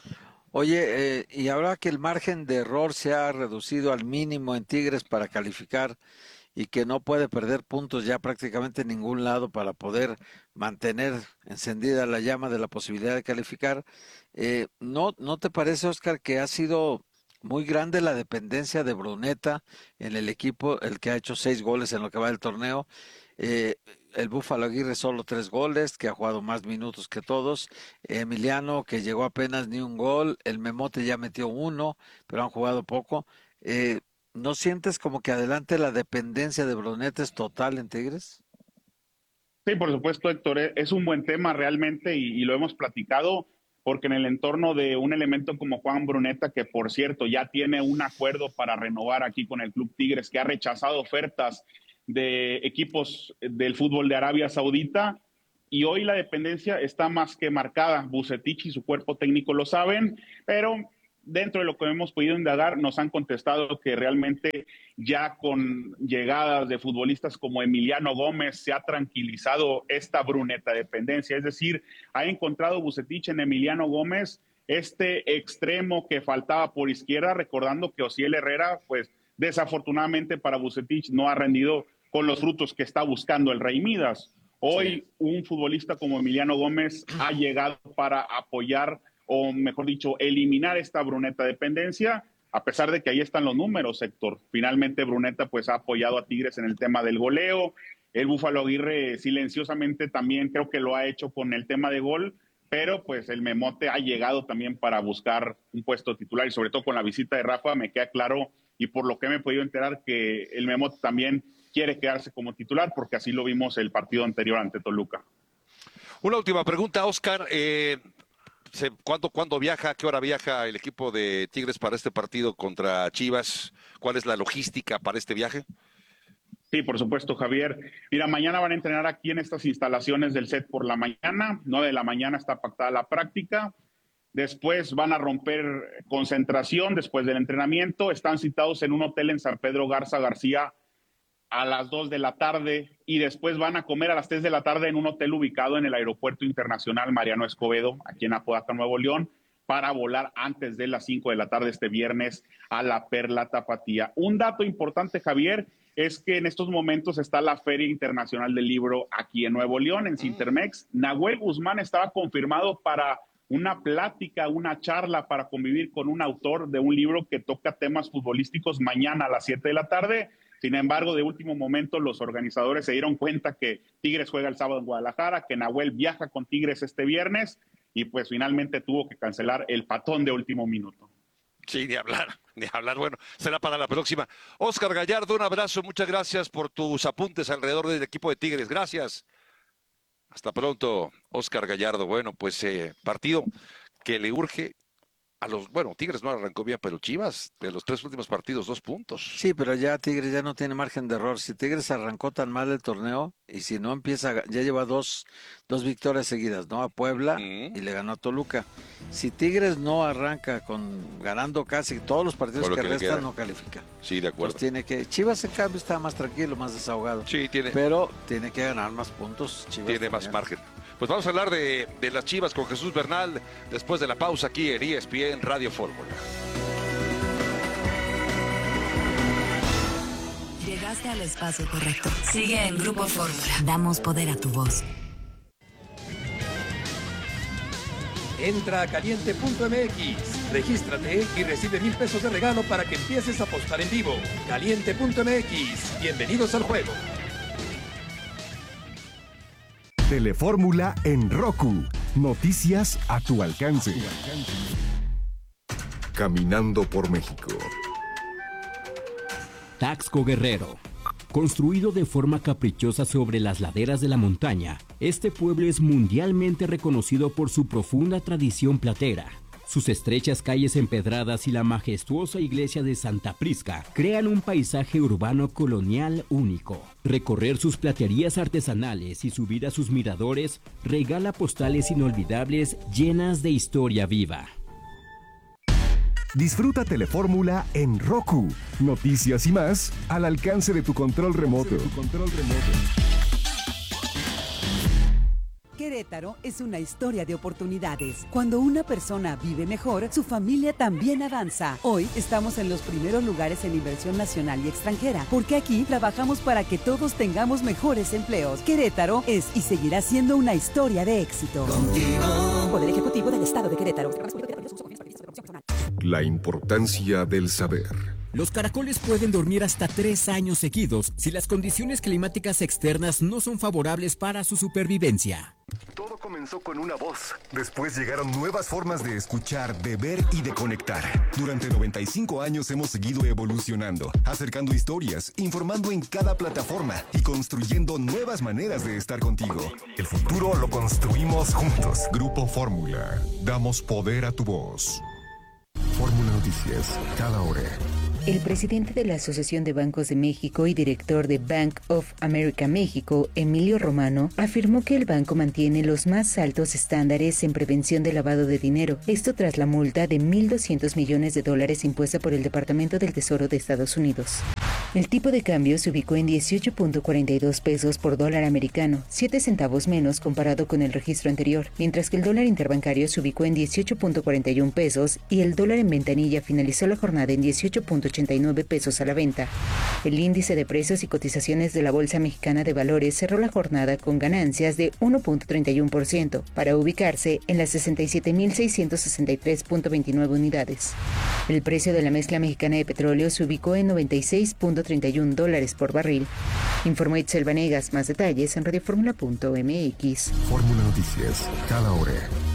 Speaker 10: Oye, eh, y ahora que el margen de error se ha reducido al mínimo en Tigres para calificar y que no puede perder puntos ya prácticamente en ningún lado para poder mantener encendida la llama de la posibilidad de calificar, eh, ¿no, ¿no te parece, Óscar, que ha sido muy grande la dependencia de Bruneta en el equipo, el que ha hecho seis goles en lo que va del torneo? Eh, el Búfalo Aguirre solo tres goles, que ha jugado más minutos que todos. Emiliano, que llegó apenas ni un gol. El Memote ya metió uno, pero han jugado poco. Eh, ¿No sientes como que adelante la dependencia de Bruneta es total en Tigres?
Speaker 23: Sí, por supuesto, Héctor. Es un buen tema realmente y, y lo hemos platicado porque en el entorno de un elemento como Juan Bruneta, que por cierto ya tiene un acuerdo para renovar aquí con el Club Tigres, que ha rechazado ofertas de equipos del fútbol de Arabia Saudita, y hoy la dependencia está más que marcada. Vucetich y su cuerpo técnico lo saben, pero dentro de lo que hemos podido indagar nos han contestado que realmente ya con llegadas de futbolistas como Emiliano Gómez se ha tranquilizado esta Bruneta dependencia, es decir, ha encontrado Vucetich en Emiliano Gómez este extremo que faltaba por izquierda, recordando que Osiel Herrera, pues desafortunadamente para Vucetich no ha rendido con los frutos que está buscando el Rey Midas. Hoy sí. Un futbolista como Emiliano Gómez ha llegado para apoyar, o mejor dicho, eliminar esta Bruneta dependencia, a pesar de que ahí están los números, Héctor. Finalmente Bruneta pues ha apoyado a Tigres en el tema del goleo. El Búfalo Aguirre silenciosamente también creo que lo ha hecho con el tema de gol, pero pues el Memote ha llegado también para buscar un puesto titular, y sobre todo con la visita de Rafa me queda claro, y por lo que me he podido enterar, que el Memote también quiere quedarse como titular, porque así lo vimos el partido anterior ante Toluca.
Speaker 9: Una última pregunta, Oscar. Eh, ¿cuándo, ¿Cuándo viaja? ¿A qué hora viaja el equipo de Tigres para este partido contra Chivas? ¿Cuál es la logística para este viaje?
Speaker 23: Sí, por supuesto, Javier. Mira, mañana van a entrenar aquí en estas instalaciones del S E T por la mañana. nueve de la mañana está pactada la práctica. Después van a romper concentración después del entrenamiento. Están citados en un hotel en San Pedro Garza García a las dos de la tarde y después van a comer a las tres de la tarde en un hotel ubicado en el Aeropuerto Internacional Mariano Escobedo, aquí en Apodaca, Nuevo León, para volar antes de las cinco de la tarde este viernes a la Perla Tapatía. Un dato importante, Javier, es que en estos momentos está la Feria Internacional del Libro aquí en Nuevo León, en Cintermex. Nahuel Guzmán estaba confirmado para una plática, una charla para convivir con un autor de un libro que toca temas futbolísticos mañana a las siete de la tarde. Sin embargo, de último momento, los organizadores se dieron cuenta que Tigres juega el sábado en Guadalajara, que Nahuel viaja con Tigres este viernes y pues finalmente tuvo que cancelar el patón de último minuto.
Speaker 9: Sí, ni hablar, ni hablar. Bueno, será para la próxima. Oscar Gallardo, un abrazo, muchas gracias por tus apuntes alrededor del equipo de Tigres. Gracias. Hasta pronto, Oscar Gallardo. Bueno, pues eh, partido que le urge a los, bueno, Tigres no arrancó bien, pero Chivas, de los tres últimos partidos, dos puntos.
Speaker 10: Sí, pero ya Tigres ya no tiene margen de error. Si Tigres arrancó tan mal el torneo, y si no empieza, ya lleva dos, dos victorias seguidas, ¿no? A Puebla mm. y le ganó a Toluca. Si Tigres no arranca con ganando casi todos los partidos que, que restan, no califica.
Speaker 9: Sí, de acuerdo.
Speaker 10: Entonces tiene que, Chivas en cambio está más tranquilo, más desahogado.
Speaker 9: Sí, tiene.
Speaker 10: Pero tiene que ganar más puntos. Chivas
Speaker 9: tiene más margen. Pues vamos a hablar de, de las Chivas con Jesús Bernal después de la pausa aquí en E S P N Radio Fórmula.
Speaker 1: Llegaste al espacio correcto. Sigue en Grupo Fórmula. Damos poder a tu voz.
Speaker 4: Entra a caliente punto m x, regístrate y recibe mil pesos de regalo para que empieces a apostar en vivo. caliente punto m x, bienvenidos al juego.
Speaker 18: Telefórmula en Roku. Noticias a tu alcance. Caminando por México.
Speaker 5: Taxco Guerrero. Construido de forma caprichosa sobre las laderas de la montaña, este pueblo es mundialmente reconocido por su profunda tradición platera. Sus estrechas calles empedradas y la majestuosa iglesia de Santa Prisca crean un paisaje urbano colonial único. Recorrer sus platerías artesanales y subir a sus miradores regala postales inolvidables llenas de historia viva.
Speaker 18: Disfruta Telefórmula en Roku. Noticias y más al alcance de tu control remoto.
Speaker 7: Querétaro es una historia de oportunidades. Cuando una persona vive mejor, su familia también avanza. Hoy estamos en los primeros lugares en inversión nacional y extranjera, porque aquí trabajamos para que todos tengamos mejores empleos. Querétaro es y seguirá siendo una historia de éxito. Contigo. Poder Ejecutivo del Estado de Querétaro.
Speaker 18: La importancia del saber.
Speaker 5: Los caracoles pueden dormir hasta tres años seguidos si las condiciones climáticas externas no son favorables para su supervivencia.
Speaker 18: Todo comenzó con una voz. Después llegaron nuevas formas de escuchar, de ver y de conectar. Durante noventa y cinco años hemos seguido evolucionando, acercando historias, informando en cada plataforma y construyendo nuevas maneras de estar contigo. El futuro lo construimos juntos. Grupo Fórmula. Damos poder a tu voz. Fórmula Noticias, cada hora.
Speaker 8: El presidente de la Asociación de Bancos de México y director de Bank of America México, Emilio Romano, afirmó que el banco mantiene los más altos estándares en prevención de lavado de dinero. Esto tras la multa de mil doscientos millones de dólares impuesta por el Departamento del Tesoro de Estados Unidos. El tipo de cambio se ubicó en dieciocho punto cuarenta y dos pesos por dólar americano, siete centavos menos comparado con el registro anterior, mientras que el dólar interbancario se ubicó en dieciocho punto cuarenta y uno pesos y el dólar en ventanilla finalizó la jornada en dieciocho punto ochenta y nueve pesos a la venta. El índice de precios y cotizaciones de la Bolsa Mexicana de Valores cerró la jornada con ganancias de uno punto treinta y uno por ciento para ubicarse en las sesenta y siete mil seiscientos sesenta y tres punto veintinueve unidades. El precio de la mezcla mexicana de petróleo se ubicó en noventa y seis punto treinta y uno dólares por barril. Informó Itzel Vanegas. Más detalles en radioformula punto m x.
Speaker 18: Fórmula Noticias, cada hora.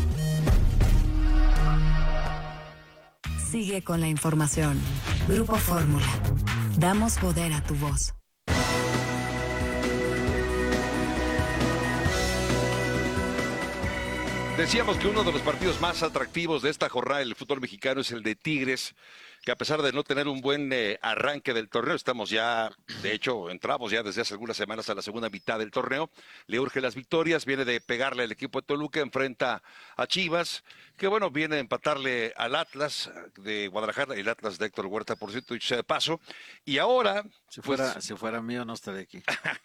Speaker 1: Sigue con la información. Grupo Fórmula. Damos poder a tu voz.
Speaker 9: Decíamos que uno de los partidos más atractivos de esta jornada del fútbol mexicano es el de Tigres, que a pesar de no tener un buen eh, arranque del torneo, estamos ya, de hecho, entramos ya desde hace algunas semanas a la segunda mitad del torneo, le urge las victorias, viene de pegarle al equipo de Toluca, enfrenta a Chivas, que bueno, viene de empatarle al Atlas de Guadalajara, el Atlas de Héctor Huerta, por cierto, dicho sea de paso, y ahora...
Speaker 10: Si fuera,
Speaker 9: pues,
Speaker 10: si fuera mío, no estaría aquí.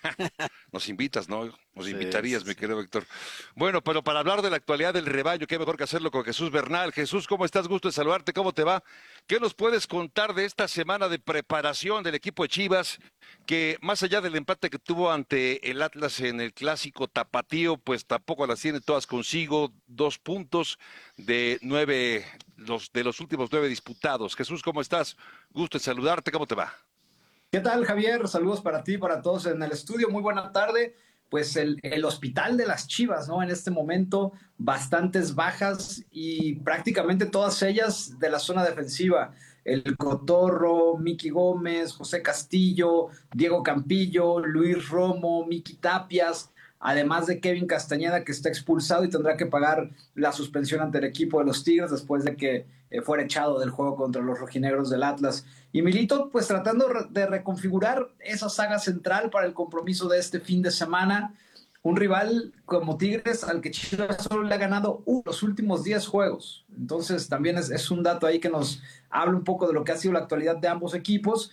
Speaker 9: Nos invitas, ¿no? Nos
Speaker 10: sí,
Speaker 9: invitarías,
Speaker 10: sí.
Speaker 9: mi querido Héctor. Bueno, pero para hablar de la actualidad del rebaño, qué mejor que hacerlo con Jesús Bernal. Jesús, ¿cómo estás? Gusto de saludarte, ¿cómo te va? ¿Qué nos puedes contar de esta semana de preparación del equipo de Chivas, que más allá del empate que tuvo ante el Atlas en el clásico tapatío, pues tampoco las tiene todas consigo, dos puntos de nueve, los, de los últimos nueve disputados? Jesús, ¿cómo estás? Gusto de saludarte, ¿cómo te va?
Speaker 12: ¿Qué tal, Javier? Saludos para ti, para todos en el estudio. Muy buena tarde. Pues el, el hospital de las Chivas, ¿no? En este momento, bastantes bajas y prácticamente todas ellas de la zona defensiva. El Cotorro, Miki Gómez, José Castillo, Diego Campillo, Luis Romo, Miki Tapias, además de Kevin Castañeda, que está expulsado y tendrá que pagar la suspensión ante el equipo de los Tigres después de que eh, fuera echado del juego contra los rojinegros del Atlas. Y Milito, pues tratando de reconfigurar esa saga central para el compromiso de este fin de semana. Un rival como Tigres al que Chivas solo le ha ganado uh, los últimos diez juegos. Entonces también es, es un dato ahí que nos habla un poco de lo que ha sido la actualidad de ambos equipos.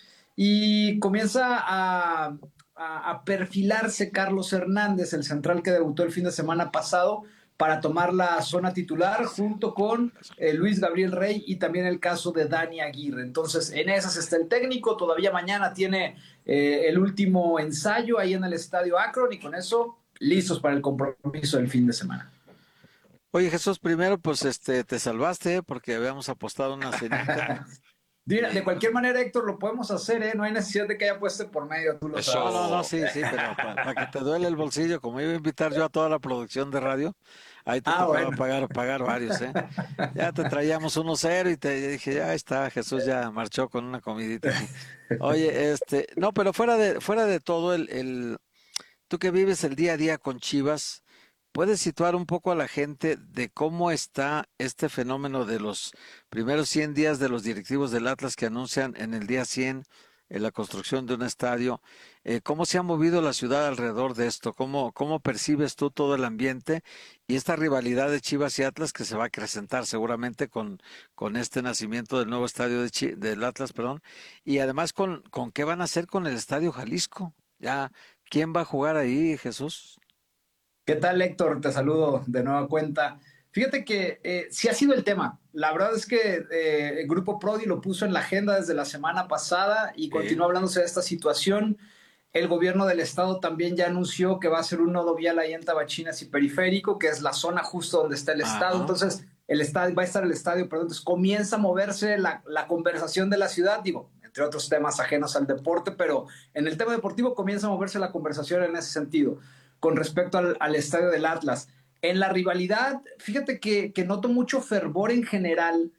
Speaker 12: Y comienza a... A, a perfilarse Carlos Hernández, el central que debutó el fin de semana pasado, para tomar la zona titular junto con eh, Luis Gabriel Rey y también el caso de Dani Aguirre. Entonces, en esas está el técnico. Todavía mañana tiene eh, el último ensayo ahí en el Estadio Akron y con eso listos para el compromiso del fin de semana.
Speaker 10: Oye, Jesús, primero, pues este te salvaste porque habíamos apostado una cenita.
Speaker 12: Mira, de cualquier manera, Héctor, lo podemos hacer, ¿eh? No hay necesidad de que haya puesto por medio, tú lo
Speaker 10: Eso.
Speaker 12: sabes.
Speaker 10: No, no, no, sí, sí, pero para, para que te duele el bolsillo, como iba a invitar yo a toda la producción de radio, ahí te ah, tocaba bueno. pagar, pagar varios, ¿eh? Ya te traíamos uno cero y te dije, ya está, Jesús ya marchó con una comidita. Oye, este, no, pero fuera de, fuera de todo, el, el, tú que vives el día a día con Chivas, ¿puedes situar un poco a la gente de cómo está este fenómeno de los primeros cien días de los directivos del Atlas que anuncian en el día cien en la construcción de un estadio? Eh, ¿Cómo se ha movido la ciudad alrededor de esto? ¿Cómo, cómo percibes tú todo el ambiente y esta rivalidad de Chivas y Atlas que se va a acrecentar seguramente con, con este nacimiento del nuevo estadio de Chi- del Atlas, perdón, y además con, con qué van a hacer con el Estadio Jalisco? Ya, ¿quién va a jugar ahí, Jesús?
Speaker 12: ¿Qué tal, Héctor? Te saludo de nueva cuenta. Fíjate que eh, sí ha sido el tema. La verdad es que eh, el Grupo Prodi lo puso en la agenda desde la semana pasada y continúa hablándose de esta situación. El gobierno del estado también ya anunció que va a ser un nodo vial ahí en Tabachinas y Periférico, que es la zona justo donde está el estado. Ajá. Entonces, el estadio, va a estar el estadio, perdón, entonces comienza a moverse la, la conversación de la ciudad, digo, entre otros temas ajenos al deporte, pero en el tema deportivo comienza a moverse la conversación en ese sentido. Con respecto al, al estadio del Atlas, en la rivalidad, fíjate que, que noto mucho fervor en general,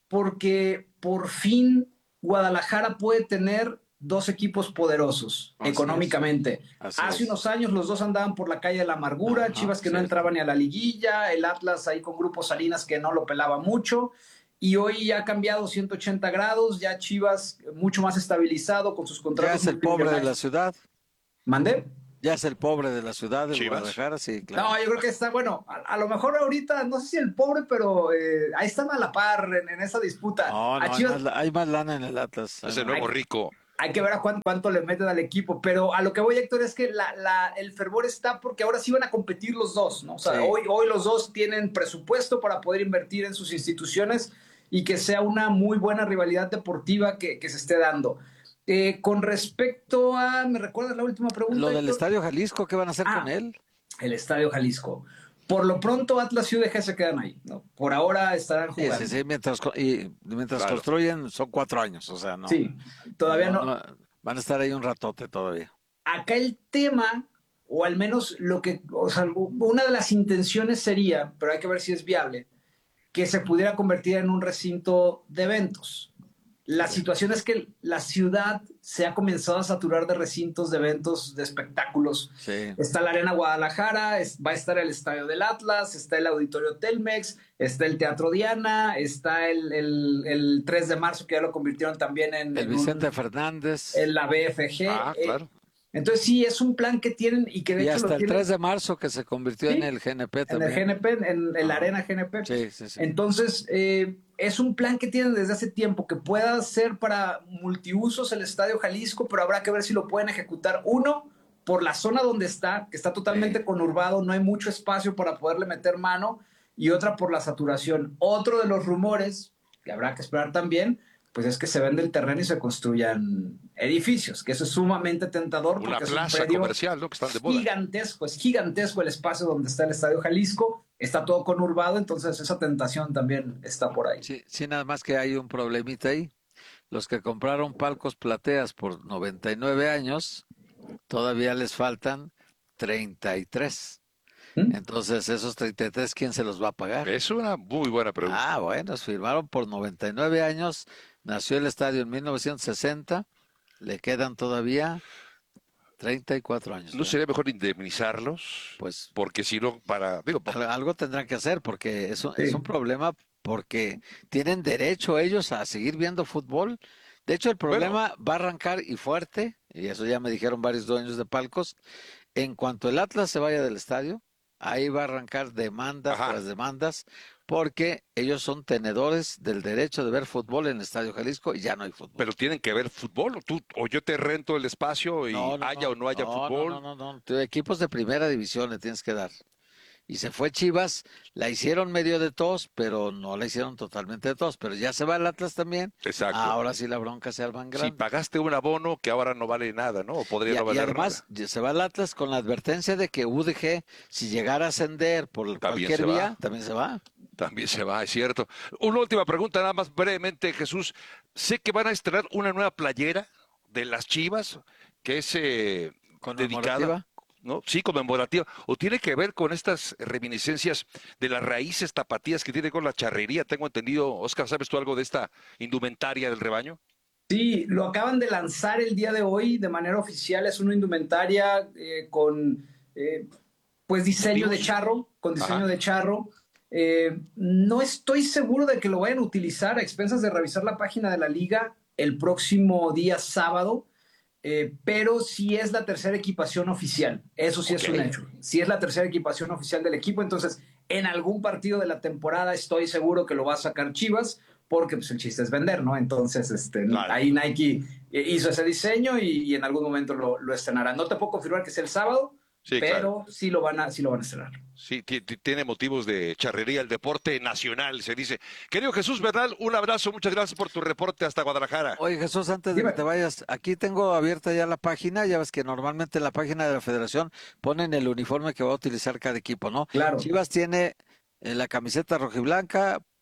Speaker 12: porque por fin Guadalajara puede tener dos equipos poderosos Así económicamente. Hace es. unos años los dos andaban por la calle de la amargura, Ajá, Chivas que sí. no entraba ni a la liguilla, el Atlas ahí con Grupo Salinas que no lo pelaba mucho, y hoy ya ha cambiado ciento ochenta grados, ya Chivas mucho más estabilizado con sus contratos.
Speaker 10: Ya es el pobre de la ciudad.
Speaker 12: ¿Mandé?
Speaker 10: Ya es el pobre de la ciudad de Chivas. Guadalajara, sí, claro.
Speaker 12: No, yo creo que está, bueno, a, a lo mejor ahorita, no sé si el pobre, pero eh, ahí están a la par en, en esa disputa.
Speaker 10: No, no,
Speaker 12: a Chivas,
Speaker 10: hay, más, hay más lana en el Atlas.
Speaker 9: Es el nuevo
Speaker 12: hay,
Speaker 9: rico.
Speaker 12: Hay que ver a cuánto, cuánto le meten al equipo, pero a lo que voy, Héctor, es que la, la, el fervor está porque ahora sí van a competir los dos, ¿no? O sea, sí. hoy, hoy los dos tienen presupuesto para poder invertir en sus instituciones y que sea una muy buena rivalidad deportiva que, que se esté dando. Eh, con respecto a, ¿me recuerdas la última pregunta?
Speaker 10: Lo del
Speaker 12: Héctor?
Speaker 10: Estadio Jalisco, ¿qué van a hacer ah, con él?
Speaker 12: El Estadio Jalisco. Por lo pronto Atlas y U D G se quedan ahí, ¿no? Por ahora estarán jugando.
Speaker 10: Sí, sí, sí, mientras, y, mientras claro. construyen son cuatro años, o sea, no.
Speaker 12: Sí, todavía no,
Speaker 10: no, no. Van a estar ahí un ratote todavía.
Speaker 12: Acá el tema, o al menos lo que, o sea, una de las intenciones sería, pero hay que ver si es viable, que se pudiera convertir en un recinto de eventos. La situación es que la ciudad se ha comenzado a saturar de recintos, de eventos, de espectáculos.
Speaker 10: Sí.
Speaker 12: Está la Arena Guadalajara, es, va a estar el Estadio del Atlas, está el Auditorio Telmex, está el Teatro Diana, está el, el, el tres de marzo, que ya lo convirtieron también en...
Speaker 10: El
Speaker 12: en
Speaker 10: Vicente
Speaker 12: un,
Speaker 10: Fernández.
Speaker 12: En la B F G.
Speaker 9: Ah, claro.
Speaker 12: Eh, entonces sí, es un plan que tienen y que de
Speaker 10: y
Speaker 12: hecho
Speaker 10: hasta
Speaker 12: lo
Speaker 10: el
Speaker 12: tienen,
Speaker 10: tres de marzo que se convirtió
Speaker 12: ¿sí?
Speaker 10: en el G N P también.
Speaker 12: En el G N P, en, en la Arena G N P.
Speaker 10: Sí, sí, sí.
Speaker 12: Entonces, eh, es un plan que tienen desde hace tiempo, que pueda ser para multiusos el Estadio Jalisco, pero habrá que ver si lo pueden ejecutar. Uno, por la zona donde está, que está totalmente sí. conurbado, no hay mucho espacio para poderle meter mano, y otra por la saturación. Otro de los rumores, que habrá que esperar también, pues es que se vende el terreno y se construyan edificios, que eso es sumamente tentador.
Speaker 9: Una
Speaker 12: porque
Speaker 9: plaza
Speaker 12: es un
Speaker 9: comercial, ¿no? Que están de moda.
Speaker 12: Gigantesco, es gigantesco el espacio donde está el Estadio Jalisco, está todo conurbado, entonces esa tentación también está por ahí.
Speaker 10: Sí, sí, nada más que hay un problemita ahí. Los que compraron palcos plateas por noventa y nueve años, todavía les faltan treinta y tres. ¿Mm? Entonces, esos treinta y tres, ¿quién se los va a pagar?
Speaker 9: Es una muy buena pregunta.
Speaker 10: Ah, bueno, firmaron por noventa y nueve años, nació el estadio en mil novecientos sesenta, le quedan todavía treinta y cuatro años.
Speaker 9: ¿No sería mejor indemnizarlos?
Speaker 10: Pues,
Speaker 9: porque si no, para... Digo, para...
Speaker 10: Algo tendrán que hacer, porque es un,
Speaker 12: sí.
Speaker 10: es un problema, porque tienen derecho ellos a seguir viendo fútbol. De hecho, el problema bueno. va a arrancar y fuerte, y eso ya me dijeron varios dueños de palcos, en cuanto el Atlas se vaya del estadio, ahí va a arrancar demandas Ajá. tras demandas, porque ellos son tenedores del derecho de ver fútbol en el Estadio Jalisco y ya no hay fútbol.
Speaker 9: Pero tienen que ver fútbol, o tú o yo te rento el espacio y
Speaker 10: no, no,
Speaker 9: haya
Speaker 10: no,
Speaker 9: o no haya
Speaker 10: no,
Speaker 9: fútbol.
Speaker 10: No, no, no, no, equipos de primera división le tienes que dar. Y se fue Chivas, la hicieron medio de tos, pero no la hicieron totalmente de tos. Pero ya se va el Atlas también.
Speaker 9: Exacto.
Speaker 10: Ahora sí la bronca se arma grande.
Speaker 9: Si pagaste un abono que ahora no vale nada, ¿no? O podría
Speaker 10: y,
Speaker 9: no valer
Speaker 10: y además,
Speaker 9: nada.
Speaker 10: Se va el Atlas con la advertencia de que U D G, si llegara a ascender por
Speaker 9: también
Speaker 10: cualquier vía, también se va.
Speaker 9: También se va, es cierto. Una última pregunta, nada más brevemente, Jesús. Sé que van a estrenar una nueva playera de las Chivas, que es eh, dedicada... ¿no? Sí, conmemorativa, o tiene que ver con estas reminiscencias de las raíces tapatías que tiene con la charrería. Tengo entendido, Oscar, ¿sabes tú algo de esta indumentaria del rebaño?
Speaker 12: Sí, lo acaban de lanzar el día de hoy de manera oficial. Es una indumentaria eh, con eh, pues diseño de charro, con diseño Ajá. de charro. Eh, no estoy seguro de que lo vayan a utilizar a expensas de revisar la página de la liga el próximo día sábado. Eh, pero sí es la tercera equipación oficial, eso sí okay. es un hecho, sí es la tercera equipación oficial del equipo, entonces en algún partido de la temporada estoy seguro que lo va a sacar Chivas, porque pues el chiste es vender, ¿no? Entonces este, vale. ahí Nike hizo ese diseño y, y en algún momento lo, lo estrenará. No te puedo confirmar que sea el sábado, sí, pero claro. sí, lo van a, sí lo van a estrenar.
Speaker 9: Sí, tiene motivos de charrería el deporte nacional, se dice. Querido Jesús Bernal, un abrazo, muchas gracias por tu reporte hasta Guadalajara.
Speaker 10: Oye, Jesús, antes de Dime. que te vayas, aquí tengo abierta ya la página, ya ves que normalmente en la página de la Federación ponen el uniforme que va a utilizar cada equipo, ¿no?
Speaker 12: Claro.
Speaker 10: Chivas tiene la camiseta rojiblanca,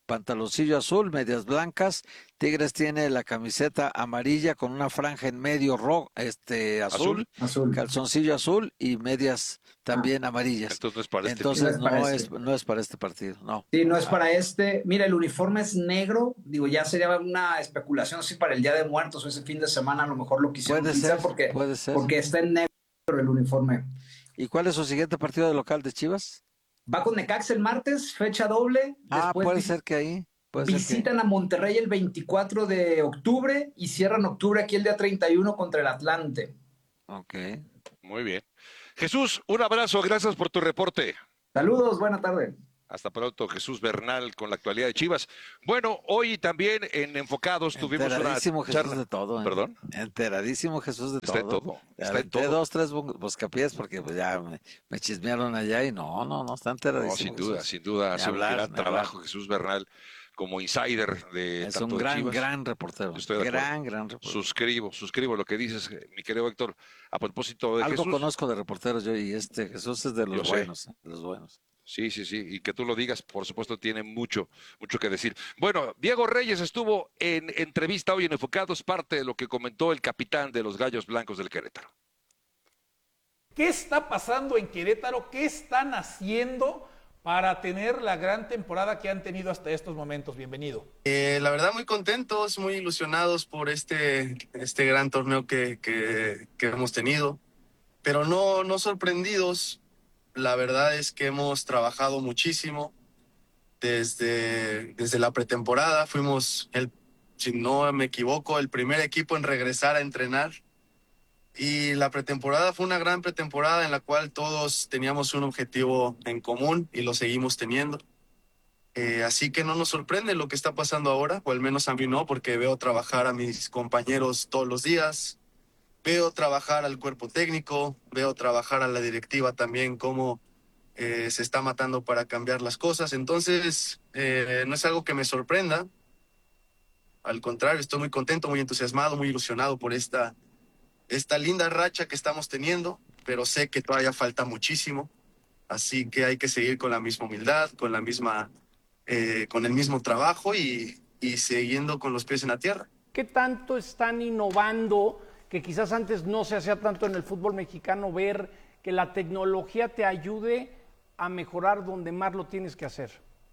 Speaker 10: pantaloncillo azul, medias blancas. Tigres tiene la camiseta amarilla con una franja en medio rojo, este azul,
Speaker 12: azul,
Speaker 10: calzoncillo azul y medias también ah. amarillas.
Speaker 9: Entonces no es para este,
Speaker 10: Entonces,
Speaker 12: no, es,
Speaker 10: no,
Speaker 12: para
Speaker 10: es,
Speaker 12: este.
Speaker 10: no es para este partido, no.
Speaker 12: Sí, no es para este. Mira, el uniforme es negro. Digo, ya sería una especulación así para el Día de Muertos o ese fin de semana. A lo mejor lo quisieron
Speaker 10: puede
Speaker 12: utilizar
Speaker 10: ser,
Speaker 12: porque,
Speaker 10: puede ser.
Speaker 12: porque está en negro el uniforme.
Speaker 10: ¿Y cuál es su siguiente partido de local de Chivas?
Speaker 12: Va con Necaxa el martes, fecha doble.
Speaker 10: Ah, puede ser que ahí.
Speaker 12: Visitan
Speaker 10: que...
Speaker 12: a Monterrey el veinticuatro de octubre y cierran octubre aquí el día treinta y uno contra el Atlante.
Speaker 10: Ok.
Speaker 9: Muy bien. Jesús, un abrazo, gracias por tu reporte.
Speaker 12: Saludos, buena tarde.
Speaker 9: Hasta pronto, Jesús Bernal con la actualidad de Chivas. Bueno, hoy también en Enfocados tuvimos una
Speaker 10: Jesús
Speaker 9: charla.
Speaker 10: de todo, ¿eh?
Speaker 9: ¿Perdón?
Speaker 10: Enteradísimo Jesús de
Speaker 9: Está
Speaker 10: todo.
Speaker 9: En todo. Está en
Speaker 10: todo.
Speaker 9: todo.
Speaker 10: dos, tres buscapiés porque pues, ya me, me chismearon allá y no, no, no, está enteradísimo.
Speaker 9: No, sin duda,
Speaker 10: Jesús.
Speaker 9: sin duda. Hace
Speaker 10: hablar,
Speaker 9: un gran trabajo
Speaker 10: hablar.
Speaker 9: Jesús Bernal como insider de
Speaker 10: Es
Speaker 9: tanto
Speaker 10: un gran,
Speaker 9: de Chivas.
Speaker 10: gran reportero.
Speaker 9: Estoy de
Speaker 10: gran, gran reportero.
Speaker 9: Suscribo, suscribo lo que dices, mi querido Héctor. A propósito de
Speaker 10: Algo
Speaker 9: Jesús.
Speaker 10: conozco de reporteros yo y este Jesús es de los
Speaker 9: Yo
Speaker 10: buenos,
Speaker 9: sé.
Speaker 10: de los buenos.
Speaker 9: Sí, sí, sí, y que tú lo digas, por supuesto, tiene mucho, mucho que decir. Bueno, Diego Reyes estuvo en entrevista hoy en Enfocados, parte de lo que comentó el capitán de los Gallos Blancos del Querétaro.
Speaker 13: ¿Qué está pasando en Querétaro? ¿Qué están haciendo para tener la gran temporada que han tenido hasta estos momentos? Bienvenido.
Speaker 14: Eh, la verdad, muy contentos, muy ilusionados por este, este gran torneo que, que, que hemos tenido, pero no, no sorprendidos. La verdad es que hemos trabajado muchísimo desde, desde la pretemporada. Fuimos, el, si no me equivoco, el primer equipo en regresar a entrenar. Y la pretemporada fue una gran pretemporada en la cual todos teníamos un objetivo en común y lo seguimos teniendo. Eh, así que no nos sorprende lo que está pasando ahora, o al menos a mí no, porque veo trabajar a mis compañeros todos los días. Veo trabajar al cuerpo técnico, veo trabajar a la directiva también, cómo eh, se está matando para cambiar las cosas. Entonces, eh, no es algo que me sorprenda. Al contrario, estoy muy contento, muy entusiasmado, muy ilusionado por esta, esta linda racha que estamos teniendo, pero sé que todavía falta muchísimo. Así que hay que seguir con la misma humildad, con, la misma, eh, con el mismo trabajo y, y siguiendo con los pies en la tierra.
Speaker 13: ¿Qué tanto están innovando que quizás antes no se hacía tanto en el fútbol mexicano, ver que la tecnología te ayude a mejorar donde más lo tienes que hacer?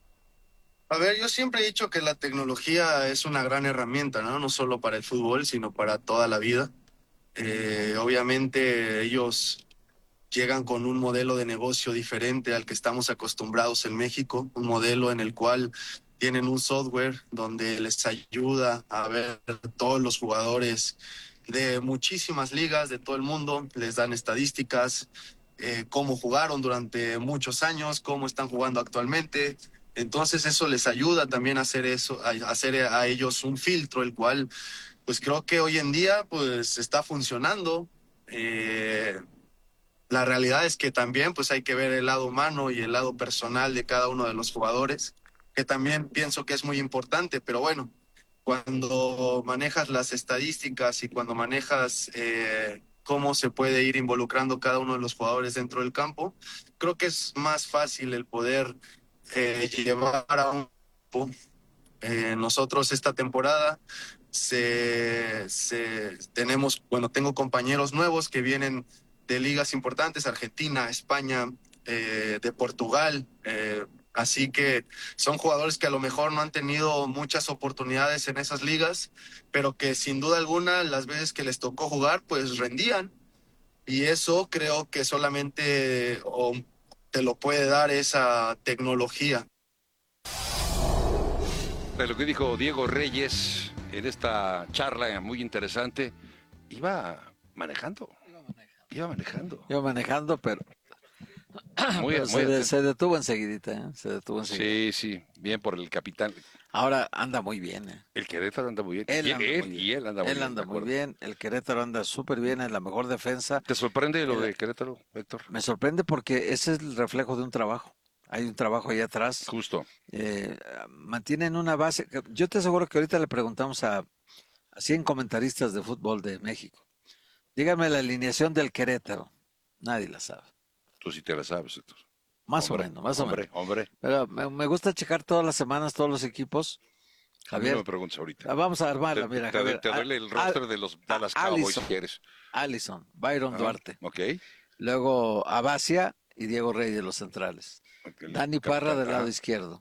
Speaker 14: A ver, yo siempre he dicho que la tecnología es una gran herramienta, ¿no? No solo para el fútbol, sino para toda la vida. Eh, obviamente ellos llegan con un modelo de negocio diferente al que estamos acostumbrados en México, un modelo en el cual tienen un software donde les ayuda a ver todos los jugadores de muchísimas ligas de todo el mundo, les dan estadísticas, eh, cómo jugaron durante muchos años, cómo están jugando actualmente. Entonces eso les ayuda también a hacer eso, a hacer a ellos un filtro, el cual pues creo que hoy en día pues está funcionando. Eh, la realidad es que también pues hay que ver el lado humano y el lado personal de cada uno de los jugadores, que también pienso que es muy importante, pero bueno, cuando manejas las estadísticas y cuando manejas eh, cómo se puede ir involucrando cada uno de los jugadores dentro del campo, creo que es más fácil el poder eh, llevar a un grupo. Eh, nosotros esta temporada se, se, tenemos, bueno, tengo compañeros nuevos que vienen de ligas importantes, Argentina, España, eh, de Portugal, eh, así que son jugadores que a lo mejor no han tenido muchas oportunidades en esas ligas, pero que sin duda alguna las veces que les tocó jugar, pues rendían. Y eso creo que solamente oh, te lo puede dar esa tecnología.
Speaker 9: Lo que dijo Diego Reyes en esta charla muy interesante, iba manejando. Iba manejando.
Speaker 10: Iba manejando, pero...
Speaker 9: Muy,
Speaker 10: Pero
Speaker 9: muy
Speaker 10: se, de, se detuvo enseguidita, ¿eh? Se detuvo enseguida.
Speaker 9: Sí, sí, bien por el capitán.
Speaker 10: Ahora anda muy bien, ¿eh?
Speaker 9: El Querétaro anda muy bien.
Speaker 10: Él
Speaker 9: y,
Speaker 10: anda
Speaker 9: él,
Speaker 10: muy bien.
Speaker 9: y él anda muy
Speaker 10: él
Speaker 9: bien.
Speaker 10: Anda muy bien, el Querétaro anda súper bien, es la mejor defensa.
Speaker 9: ¿Te sorprende lo de Querétaro, Héctor?
Speaker 10: Me sorprende porque ese es el reflejo de un trabajo. Hay un trabajo ahí atrás.
Speaker 9: Justo.
Speaker 10: Eh, mantienen una base. Yo te aseguro que ahorita le preguntamos a, a cien comentaristas de fútbol de México. Dígame la alineación del Querétaro. Nadie la sabe.
Speaker 9: Tú sí te la sabes, Héctor.
Speaker 10: Más
Speaker 9: Hombre,
Speaker 10: o menos, más
Speaker 9: hombre,
Speaker 10: o menos.
Speaker 9: hombre.
Speaker 10: Pero me, me gusta checar todas las semanas todos los equipos.
Speaker 9: A mí
Speaker 10: Javier,
Speaker 9: no me preguntes ahorita.
Speaker 10: ah, vamos a armarla,
Speaker 9: Te,
Speaker 10: mira,
Speaker 9: te,
Speaker 10: Javier.
Speaker 9: te doy el roster
Speaker 10: Al-
Speaker 9: de los Dallas
Speaker 10: a-
Speaker 9: Cowboys
Speaker 10: Allison.
Speaker 9: si quieres.
Speaker 10: Allison, Byron
Speaker 9: Ah,
Speaker 10: Duarte.
Speaker 9: Ok.
Speaker 10: Luego Abacia y Diego Rey de los centrales. Dani Parra del lado izquierdo.